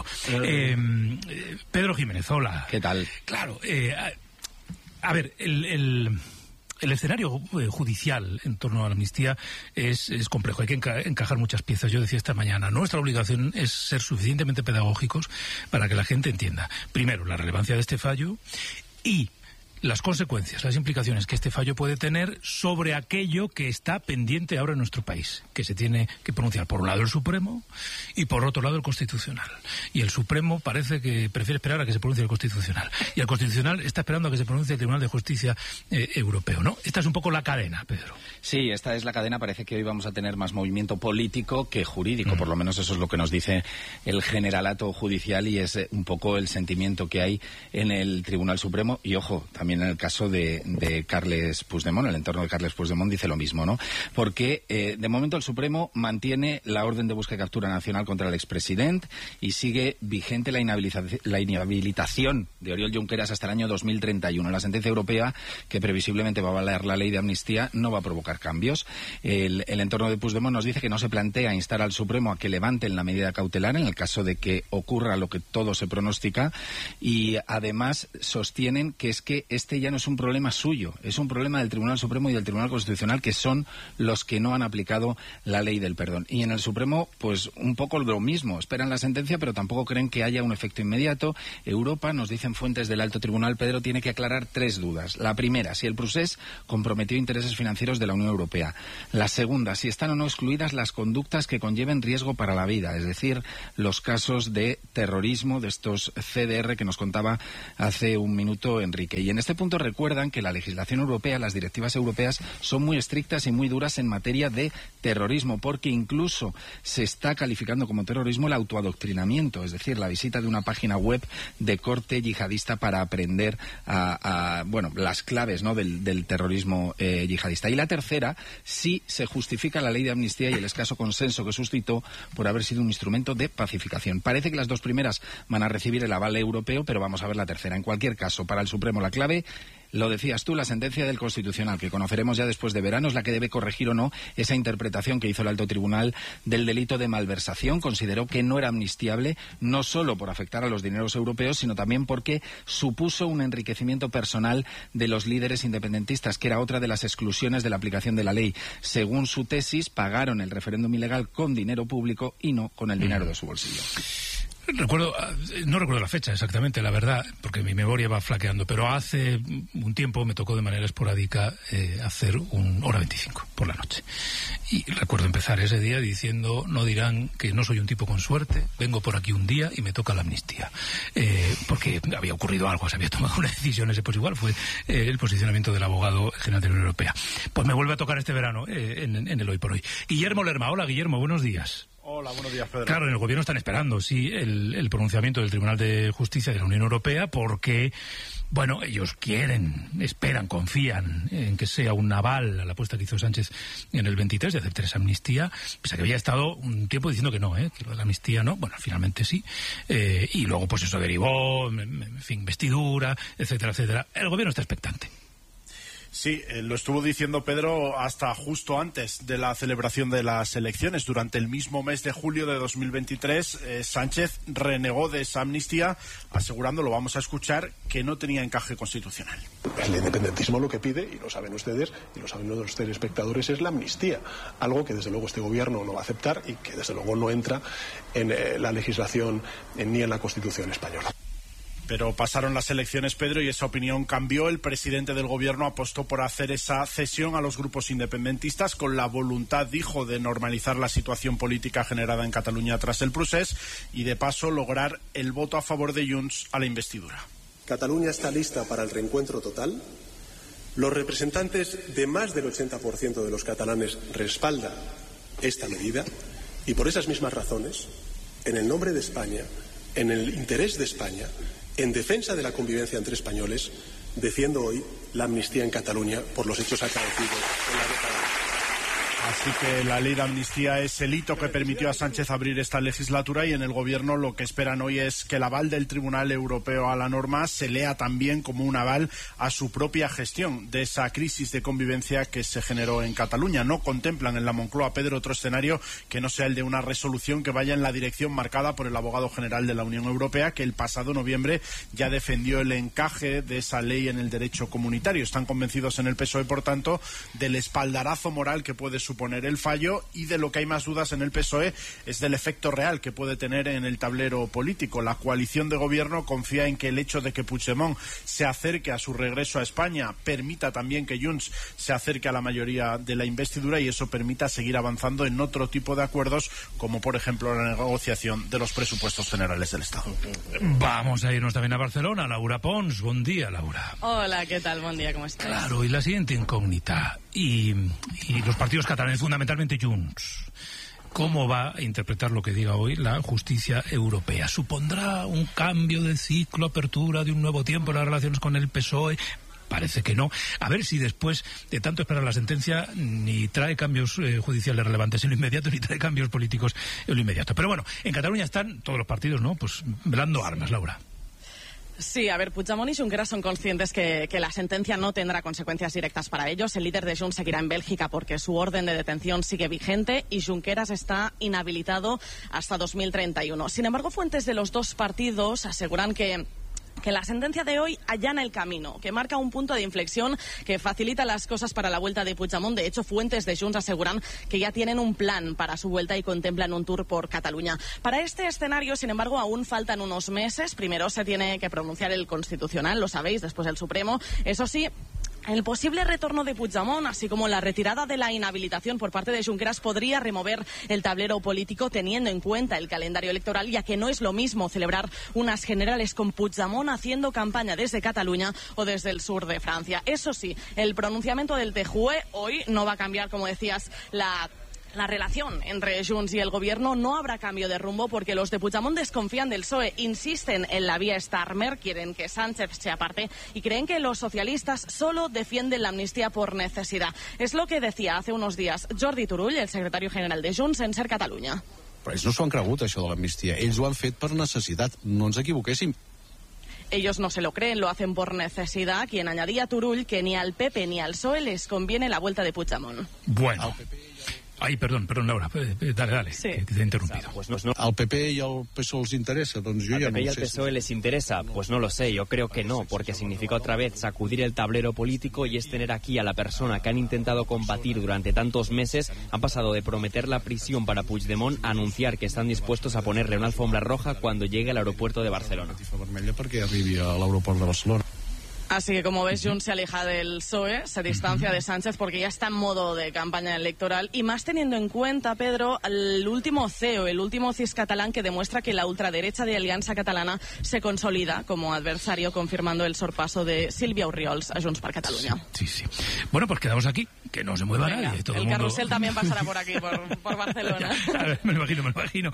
Pedro Jiménez, hola. ¿Qué tal? Claro, a ver, el escenario judicial en torno a la amnistía es complejo. Hay que encajar muchas piezas. Yo decía esta mañana, nuestra obligación es ser suficientemente pedagógicos para que la gente entienda, primero, la relevancia de este fallo y las consecuencias, las implicaciones que este fallo puede tener sobre aquello que está pendiente ahora en nuestro país, que se tiene que pronunciar por un lado el Supremo y por otro lado el Constitucional. Y el Supremo parece que prefiere esperar a que se pronuncie el Constitucional. Y el Constitucional está esperando a que se pronuncie el Tribunal de Justicia Europeo, ¿no? Esta es un poco la cadena, Pedro. Sí, esta es la cadena. Parece que hoy vamos a tener más movimiento político que jurídico. Por lo menos eso es lo que nos dice el generalato judicial y es un poco el sentimiento que hay en el Tribunal Supremo. Y ojo, también en el caso de Carles Puigdemont, el entorno de Carles Puigdemont dice lo mismo, ¿no? Porque de momento el Supremo mantiene la orden de búsqueda y captura nacional contra el expresidente y sigue vigente la inhabilitación de Oriol Junqueras hasta el año 2031. La sentencia europea, que previsiblemente va a valer la ley de amnistía, no va a provocar cambios. El entorno de Puigdemont nos dice que no se plantea instar al Supremo a que levanten la medida cautelar en el caso de que ocurra lo que todo se pronostica, y además sostienen que es que este ya no es un problema suyo, es un problema del Tribunal Supremo y del Tribunal Constitucional, que son los que no han aplicado la ley del perdón. Y en el Supremo, pues un poco lo mismo, esperan la sentencia pero tampoco creen que haya un efecto inmediato. Europa, nos dicen fuentes del alto tribunal, Pedro, tiene que aclarar 3 dudas. La primera, si el procés comprometió intereses financieros de la Unión Europea. La segunda, si están o no excluidas las conductas que conlleven riesgo para la vida, es decir, los casos de terrorismo, de estos CDR que nos contaba hace un minuto Enrique. Y en este punto recuerdan que la legislación europea, las directivas europeas, son muy estrictas y muy duras en materia de terrorismo, porque incluso se está calificando como terrorismo el autoadoctrinamiento, es decir, la visita de una página web de corte yihadista para aprender las claves, ¿no?, del terrorismo yihadista. Y la tercera, si se justifica la ley de amnistía y el escaso consenso que suscitó por haber sido un instrumento de pacificación. Parece que las 2 primeras van a recibir el aval europeo, pero vamos a ver la tercera. En cualquier caso, para el Supremo la clave, lo decías tú, la sentencia del Constitucional, que conoceremos ya después de verano, es la que debe corregir o no esa interpretación que hizo el alto tribunal del delito de malversación. Consideró que no era amnistiable, no solo por afectar a los dineros europeos, sino también porque supuso un enriquecimiento personal de los líderes independentistas, que era otra de las exclusiones de la aplicación de la ley. Según su tesis, pagaron el referéndum ilegal con dinero público y no con el dinero de su bolsillo. No recuerdo la fecha exactamente, la verdad, porque mi memoria va flaqueando, pero hace un tiempo me tocó de manera esporádica hacer un hora 25 por la noche. Y recuerdo empezar ese día diciendo: no dirán que no soy un tipo con suerte, vengo por aquí un día y me toca la amnistía. Porque había ocurrido algo, se había tomado una decisión, ese pues igual fue el posicionamiento del abogado general de la Unión Europea. Pues me vuelve a tocar este verano en el Hoy por Hoy. Guillermo Lerma. Hola, Guillermo, buenos días. Hola, buenos días, Pedro. Claro, en el Gobierno están esperando, sí, el pronunciamiento del Tribunal de Justicia de la Unión Europea, porque, bueno, ellos esperan, confían en que sea un aval a la apuesta que hizo Sánchez en el 23 de aceptar esa amnistía, pese a que había estado un tiempo diciendo que no, que lo de la amnistía no. Bueno, finalmente sí. Y luego, pues eso derivó, en fin, investidura, etcétera, etcétera. El Gobierno está expectante. Sí, lo estuvo diciendo Pedro hasta justo antes de la celebración de las elecciones. Durante el mismo mes de julio de 2023, Sánchez renegó de esa amnistía, asegurando, lo vamos a escuchar, que no tenía encaje constitucional. El independentismo lo que pide, y lo saben ustedes, y lo saben los telespectadores, es la amnistía. Algo que desde luego este gobierno no va a aceptar y que desde luego no entra en la legislación ni en la Constitución española. Pero pasaron las elecciones, Pedro, y esa opinión cambió. El presidente del Gobierno apostó por hacer esa cesión a los grupos independentistas con la voluntad, dijo, de normalizar la situación política generada en Cataluña tras el procés y, de paso, lograr el voto a favor de Junts a la investidura. Cataluña está lista para el reencuentro total. Los representantes de más del 80% de los catalanes respaldan esta medida y, por esas mismas razones, en el nombre de España, en el interés de España, en defensa de la convivencia entre españoles, defiendo hoy la amnistía en Cataluña por los hechos acaecidos en la década. Así que la ley de amnistía es el hito que permitió a Sánchez abrir esta legislatura, y en el Gobierno lo que esperan hoy es que el aval del Tribunal Europeo a la norma se lea también como un aval a su propia gestión de esa crisis de convivencia que se generó en Cataluña. No contemplan en la Moncloa, Pedro, otro escenario que no sea el de una resolución que vaya en la dirección marcada por el abogado general de la Unión Europea, que el pasado noviembre ya defendió el encaje de esa ley en el derecho comunitario. Están convencidos en el PSOE, por tanto, del espaldarazo moral que puede suponer suponer el fallo, y de lo que hay más dudas en el PSOE es del efecto real que puede tener en el tablero político. La coalición de gobierno confía en que el hecho de que Puigdemont se acerque a su regreso a España permita también que Junts se acerque a la mayoría de la investidura, y eso permita seguir avanzando en otro tipo de acuerdos, como por ejemplo la negociación de los presupuestos generales del Estado. Vamos a irnos también a Barcelona. Laura Pons, buen día, Laura. Hola, ¿qué tal? Buen día, ¿cómo estás? Claro, y la siguiente incógnita, y los partidos catalanes, fundamentalmente Junts, ¿cómo va a interpretar lo que diga hoy la justicia europea? ¿Supondrá un cambio de ciclo, apertura de un nuevo tiempo en las relaciones con el PSOE? Parece que no. A ver si después de tanto esperar la sentencia ni trae cambios judiciales relevantes en lo inmediato, ni trae cambios políticos en lo inmediato. Pero bueno, en Cataluña están todos los partidos, ¿no? Pues velando armas, Laura. Sí, a ver, Puigdemont y Junqueras son conscientes que la sentencia no tendrá consecuencias directas para ellos. El líder de Junts seguirá en Bélgica porque su orden de detención sigue vigente y Junqueras está inhabilitado hasta 2031. Sin embargo, fuentes de los dos partidos aseguran que la sentencia de hoy allana el camino, que marca un punto de inflexión que facilita las cosas para la vuelta de Puigdemont. De hecho, fuentes de Junts aseguran que ya tienen un plan para su vuelta y contemplan un tour por Cataluña. Para este escenario, sin embargo, aún faltan unos meses. Primero se tiene que pronunciar el Constitucional, lo sabéis, después el Supremo. Eso sí, el posible retorno de Puigdemont, así como la retirada de la inhabilitación por parte de Junqueras, podría remover el tablero político teniendo en cuenta el calendario electoral, ya que no es lo mismo celebrar unas generales con Puigdemont haciendo campaña desde Cataluña o desde el sur de Francia. Eso sí, el pronunciamiento del TJUE hoy no va a cambiar, como decías, la relación entre Junts y el gobierno. No habrá cambio de rumbo porque los de Puigdemont desconfían del PSOE, insisten en la vía Starmer, quieren que Sánchez se aparte y creen que los socialistas solo defienden la amnistía por necesidad. Es lo que decía hace unos días Jordi Turull, el secretario general de Junts, en Ser Catalunya. Però ells no s'ho han cregut, això de l'amnistia. Ells ho han fet per necessitat. No ens equivoquéssim. Ellos no se lo creen, lo hacen por necesidad. Quien añadía Turull que ni al PP ni al PSOE les conviene la vuelta de Puigdemont. Bueno. Ay, perdón, Laura, dale, sí. Que te he interrumpido. Pues no. ¿Al PP y al PSOE les interesa? Doncs jo ja no ho sé. ¿Al PP y al PSOE les interesa? Pues no lo sé, yo creo que no, porque significa otra vez sacudir el tablero político y es tener aquí a la persona que han intentado combatir durante tantos meses. Han pasado de prometer la prisión para Puigdemont a anunciar que están dispuestos a ponerle una alfombra roja cuando llegue al aeropuerto de Barcelona. Perquè arribi a l'aeroport de Barcelona. Así que, como ves, Junts se aleja del PSOE, se distancia de Sánchez porque ya está en modo de campaña electoral, y más teniendo en cuenta, Pedro, el último CEO, el último CIS catalán, que demuestra que la ultraderecha de Alianza Catalana se consolida como adversario, confirmando el sorpaso de Sílvia Orriols a Junts per Catalunya. Sí. Bueno, pues quedamos aquí, que no se mueva nadie. Todo el carrusel también pasará por aquí, por Barcelona. A ver, me lo imagino.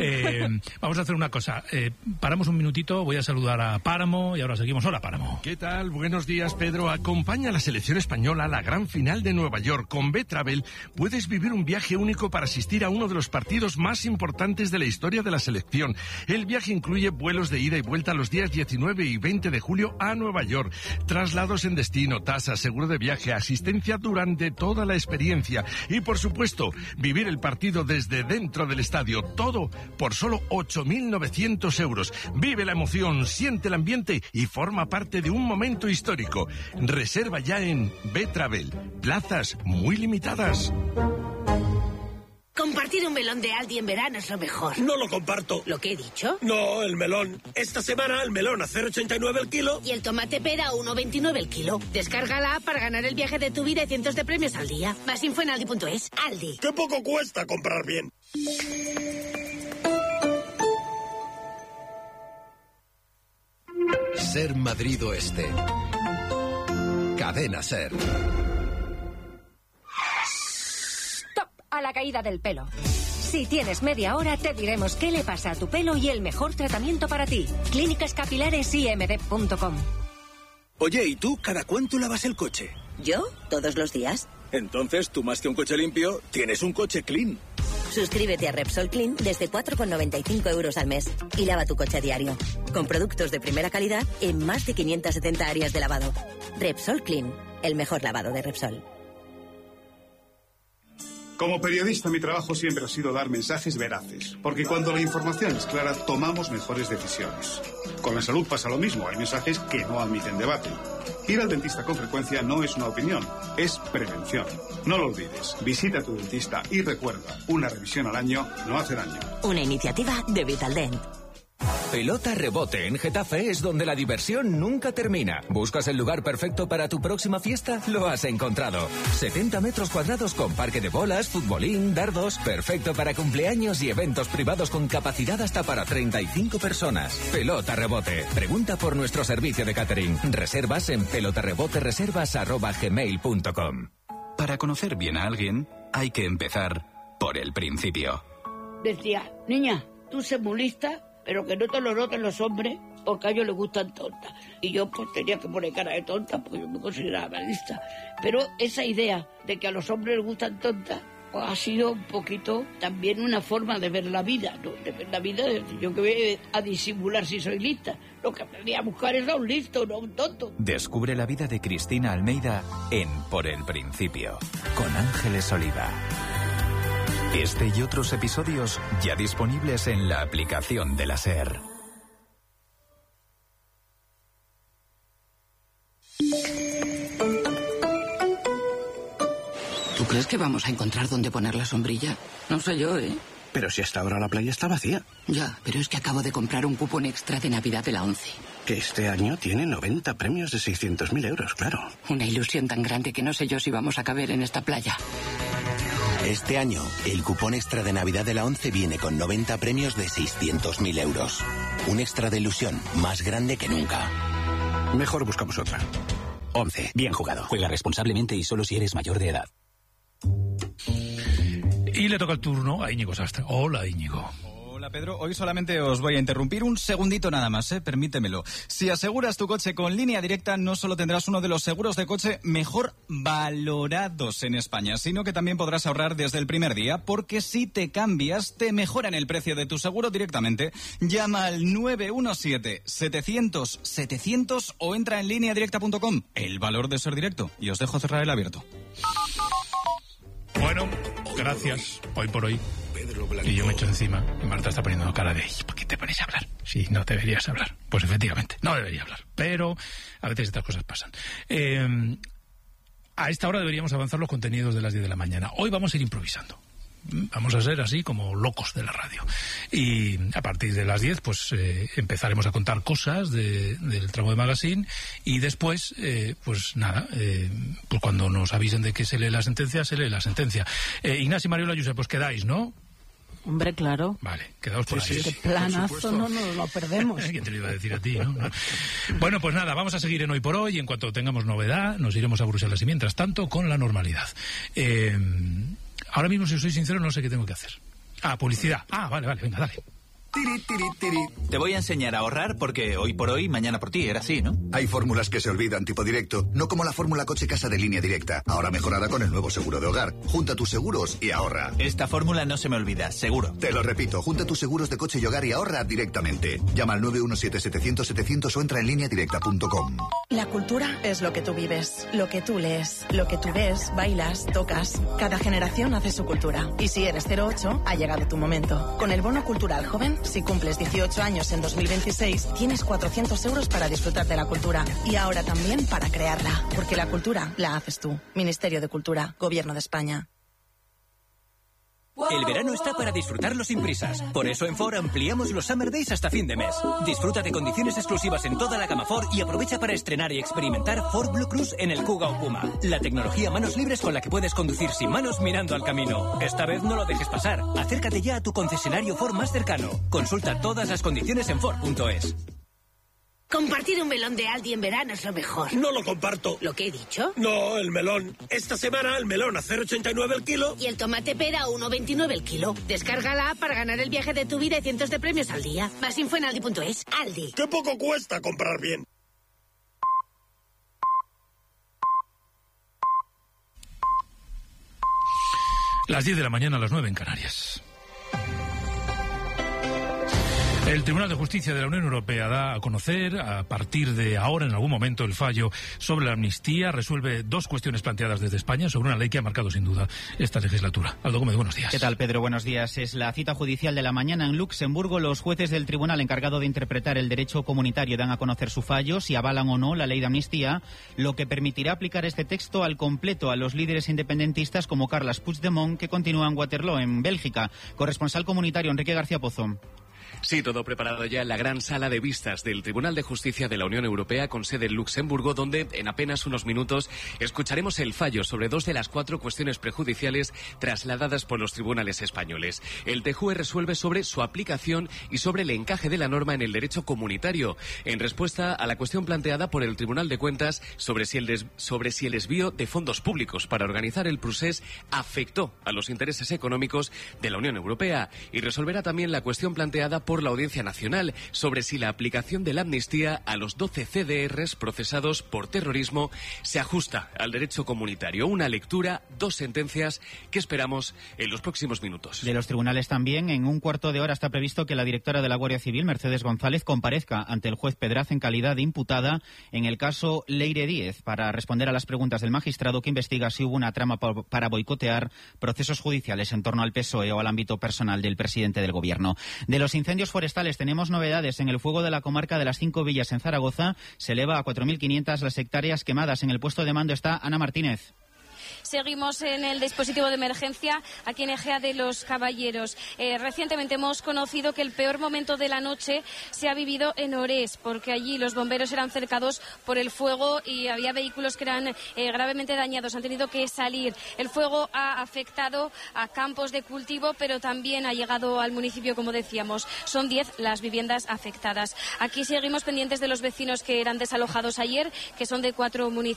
Vamos a hacer una cosa. Paramos un minutito, voy a saludar a Páramo y ahora seguimos. Hola, Páramo. ¿Qué tal? Buenos días, Pedro. Acompaña a la selección española a la gran final de Nueva York. Con B-Travel puedes vivir un viaje único para asistir a uno de los partidos más importantes de la historia de la selección. El viaje incluye vuelos de ida y vuelta los días 19 y 20 de julio a Nueva York, traslados en destino, tasas, seguro de viaje, asistencia durante toda la experiencia y, por supuesto, vivir el partido desde dentro del estadio. Todo por solo 8.900 euros. Vive la emoción, siente el ambiente y forma parte de un momento histórico. Reserva ya en B-Travel. Plazas muy limitadas. Compartir un melón de Aldi en verano es lo mejor. No lo comparto. ¿Lo que he dicho? No, el melón. Esta semana el melón a 0,89 el kilo. Y el tomate pera a 1,29 el kilo. Descarga la app para ganar el viaje de tu vida y cientos de premios al día. Más info en aldi.es. Aldi. ¡Qué poco cuesta comprar bien! Ser Madrid Oeste. Cadena Ser. Stop a la caída del pelo. Si tienes media hora, te diremos qué le pasa a tu pelo y el mejor tratamiento para ti. Clínicas Capilares IMD.com. Oye, ¿y tú cada cuánto lavas el coche? ¿Yo? ¿Todos los días? Entonces, tú más que un coche limpio, tienes un coche clean. Suscríbete a Repsol Clean desde 4,95 euros al mes y lava tu coche a diario. Con productos de primera calidad en más de 570 áreas de lavado. Repsol Clean, el mejor lavado de Repsol. Como periodista, mi trabajo siempre ha sido dar mensajes veraces, porque cuando la información es clara, tomamos mejores decisiones. Con la salud pasa lo mismo, hay mensajes que no admiten debate. Ir al dentista con frecuencia no es una opinión, es prevención. No lo olvides, visita a tu dentista y recuerda, una revisión al año no hace daño. Una iniciativa de Vitaldent. Pelota Rebote en Getafe es donde la diversión nunca termina. ¿Buscas el lugar perfecto para tu próxima fiesta? Lo has encontrado. 70 metros cuadrados con parque de bolas, futbolín, dardos. Perfecto para cumpleaños y eventos privados con capacidad hasta para 35 personas. Pelota Rebote. Pregunta por nuestro servicio de catering. Reservas en pelotarebotereservas@gmail.com. Para conocer bien a alguien, hay que empezar por el principio. Decía, niña, tú sé muy lista, pero que no te lo noten los hombres, porque a ellos les gustan tontas. Y yo pues tenía que poner cara de tonta, porque yo me consideraba lista. Pero esa idea de que a los hombres les gustan tontas, pues ha sido un poquito también una forma de ver la vida, ¿no? De ver la vida, yo que voy a disimular si soy lista. Lo que aprendí a buscar es a un listo, no a un tonto. Descubre la vida de Cristina Almeida en Por el Principio, con Ángeles Oliva. Este y otros episodios ya disponibles en la aplicación de la SER. ¿Tú crees que vamos a encontrar dónde poner la sombrilla? No sé yo, ¿eh? Pero si hasta ahora la playa está vacía. Ya, pero es que acabo de comprar un cupón extra de Navidad de la ONCE. Que este año tiene 90 premios de 600.000 euros, claro. Una ilusión tan grande que no sé yo si vamos a caber en esta playa. Este año, el cupón extra de Navidad de la ONCE viene con 90 premios de 600.000 euros. Un extra de ilusión más grande que nunca. Mejor buscamos otra. ONCE, bien jugado. Juega responsablemente y solo si eres mayor de edad. Y le toca el turno a Íñigo Sastre. Hola, Íñigo. Hola, Pedro. Hoy solamente os voy a interrumpir un segundito nada más, permítemelo. Si aseguras tu coche con Línea Directa, no solo tendrás uno de los seguros de coche mejor valorados en España, sino que también podrás ahorrar desde el primer día, porque si te cambias, te mejoran el precio de tu seguro directamente. Llama al 917-700-700 o entra en lineadirecta.com. El valor de ser directo. Y os dejo cerrar el abierto. Bueno, gracias. Hoy por hoy. Y yo me echo encima y Marta está poniendo cara de ¿por qué te pones a hablar? Sí, no deberías hablar. Pues efectivamente, no debería hablar. Pero a veces estas cosas pasan. A esta hora deberíamos avanzar los contenidos de las 10 de la mañana. Hoy vamos a ir improvisando. Vamos a ser así como locos de la radio. Y a partir de las 10 pues empezaremos a contar cosas del tramo de magazine y después pues nada, pues cuando nos avisen de que se lee la sentencia, se lee la sentencia. Ignacio y Mariola Josep, pues quedáis, ¿no? Hombre, claro. Vale, quedaos por ahí. Este planazo no nos lo perdemos. ¿Quién te lo iba a decir a ti, no? Bueno, pues nada, vamos a seguir en Hoy por Hoy. En cuanto tengamos novedad, nos iremos a Bruselas y mientras tanto, con la normalidad. Ahora mismo, si os soy sincero, no sé qué tengo que hacer. Publicidad. Vale, venga, dale. Tiri, tiri, tiri. Te voy a enseñar a ahorrar porque hoy por hoy, mañana por ti, era así, ¿no? Hay fórmulas que se olvidan tipo directo, no como la fórmula coche casa de Línea Directa, ahora mejorada con el nuevo seguro de hogar. Junta tus seguros y ahorra. Esta fórmula no se me olvida, seguro. Te lo repito, junta tus seguros de coche y hogar y ahorra directamente. Llama al 917-700-700 o entra en lineadirecta.com. La cultura es lo que tú vives, lo que tú lees, lo que tú ves, bailas, tocas. Cada generación hace su cultura. Y si eres 08, ha llegado tu momento. Con el bono cultural joven, si cumples 18 años en 2026, tienes 400 euros para disfrutar de la cultura. Y ahora también para crearla. Porque la cultura la haces tú. Ministerio de Cultura, Gobierno de España. El verano está para disfrutarlo sin prisas. Por eso en Ford ampliamos los Summer Days hasta fin de mes. Disfruta de condiciones exclusivas en toda la gama Ford y aprovecha para estrenar y experimentar Ford Blue Cruise en el Kuga o Puma. La tecnología manos libres con la que puedes conducir sin manos mirando al camino. Esta vez no lo dejes pasar. Acércate ya a tu concesionario Ford más cercano. Consulta todas las condiciones en Ford.es. Compartir un melón de Aldi en verano es lo mejor. No lo comparto. ¿Lo que he dicho? No, el melón. Esta semana el melón a 0,89 el kilo. Y el tomate pera a 1,29 el kilo. Descárgala para ganar el viaje de tu vida y cientos de premios al día. Más info en Aldi.es. Aldi. ¡Qué poco cuesta comprar bien! Las 10 de la mañana, a las 9 en Canarias. El Tribunal de Justicia de la Unión Europea da a conocer, a partir de ahora, en algún momento, el fallo sobre la amnistía. Resuelve dos cuestiones planteadas desde España sobre una ley que ha marcado sin duda esta legislatura. Aldo Gómez, buenos días. ¿Qué tal, Pedro? Buenos días. Es la cita judicial de la mañana en Luxemburgo. Los jueces del tribunal encargado de interpretar el derecho comunitario dan a conocer su fallo, si avalan o no la ley de amnistía, lo que permitirá aplicar este texto al completo a los líderes independentistas como Carles Puigdemont, que continúa en Waterloo, en Bélgica. Corresponsal comunitario, Enrique García Pozo. Sí, todo preparado ya en la gran sala de vistas del Tribunal de Justicia de la Unión Europea con sede en Luxemburgo, donde en apenas unos minutos escucharemos el fallo sobre 2 de las 4 cuestiones prejudiciales trasladadas por los tribunales españoles. El TJUE resuelve sobre su aplicación y sobre el encaje de la norma en el derecho comunitario, en respuesta a la cuestión planteada por el Tribunal de Cuentas sobre si el desvío de fondos públicos para organizar el procés afectó a los intereses económicos de la Unión Europea, y resolverá también la cuestión planteada por la Audiencia Nacional sobre si la aplicación de la amnistía a los 12 CDRs procesados por terrorismo se ajusta al derecho comunitario. Una lectura, 2 sentencias que esperamos en los próximos minutos. De los tribunales también, en un cuarto de hora está previsto que la directora de la Guardia Civil, Mercedes González, comparezca ante el juez Pedraz en calidad de imputada en el caso Leire Díez para responder a las preguntas del magistrado que investiga si hubo una trama para boicotear procesos judiciales en torno al PSOE o al ámbito personal del presidente del Gobierno. De los incendios forestales tenemos novedades. En el fuego de la comarca de las 5 villas en Zaragoza se eleva a 4.500 las hectáreas quemadas. En el puesto de mando está Ana Martínez. Seguimos en el dispositivo de emergencia aquí en Ejea de los Caballeros. Recientemente hemos conocido que el peor momento de la noche se ha vivido en Orés, porque allí los bomberos eran cercados por el fuego y había vehículos que eran gravemente dañados. Han tenido que salir. El fuego ha afectado a campos de cultivo, pero también ha llegado al municipio, como decíamos. Son 10 las viviendas afectadas. Aquí seguimos pendientes de los vecinos que eran desalojados ayer, que son de 4 municipios.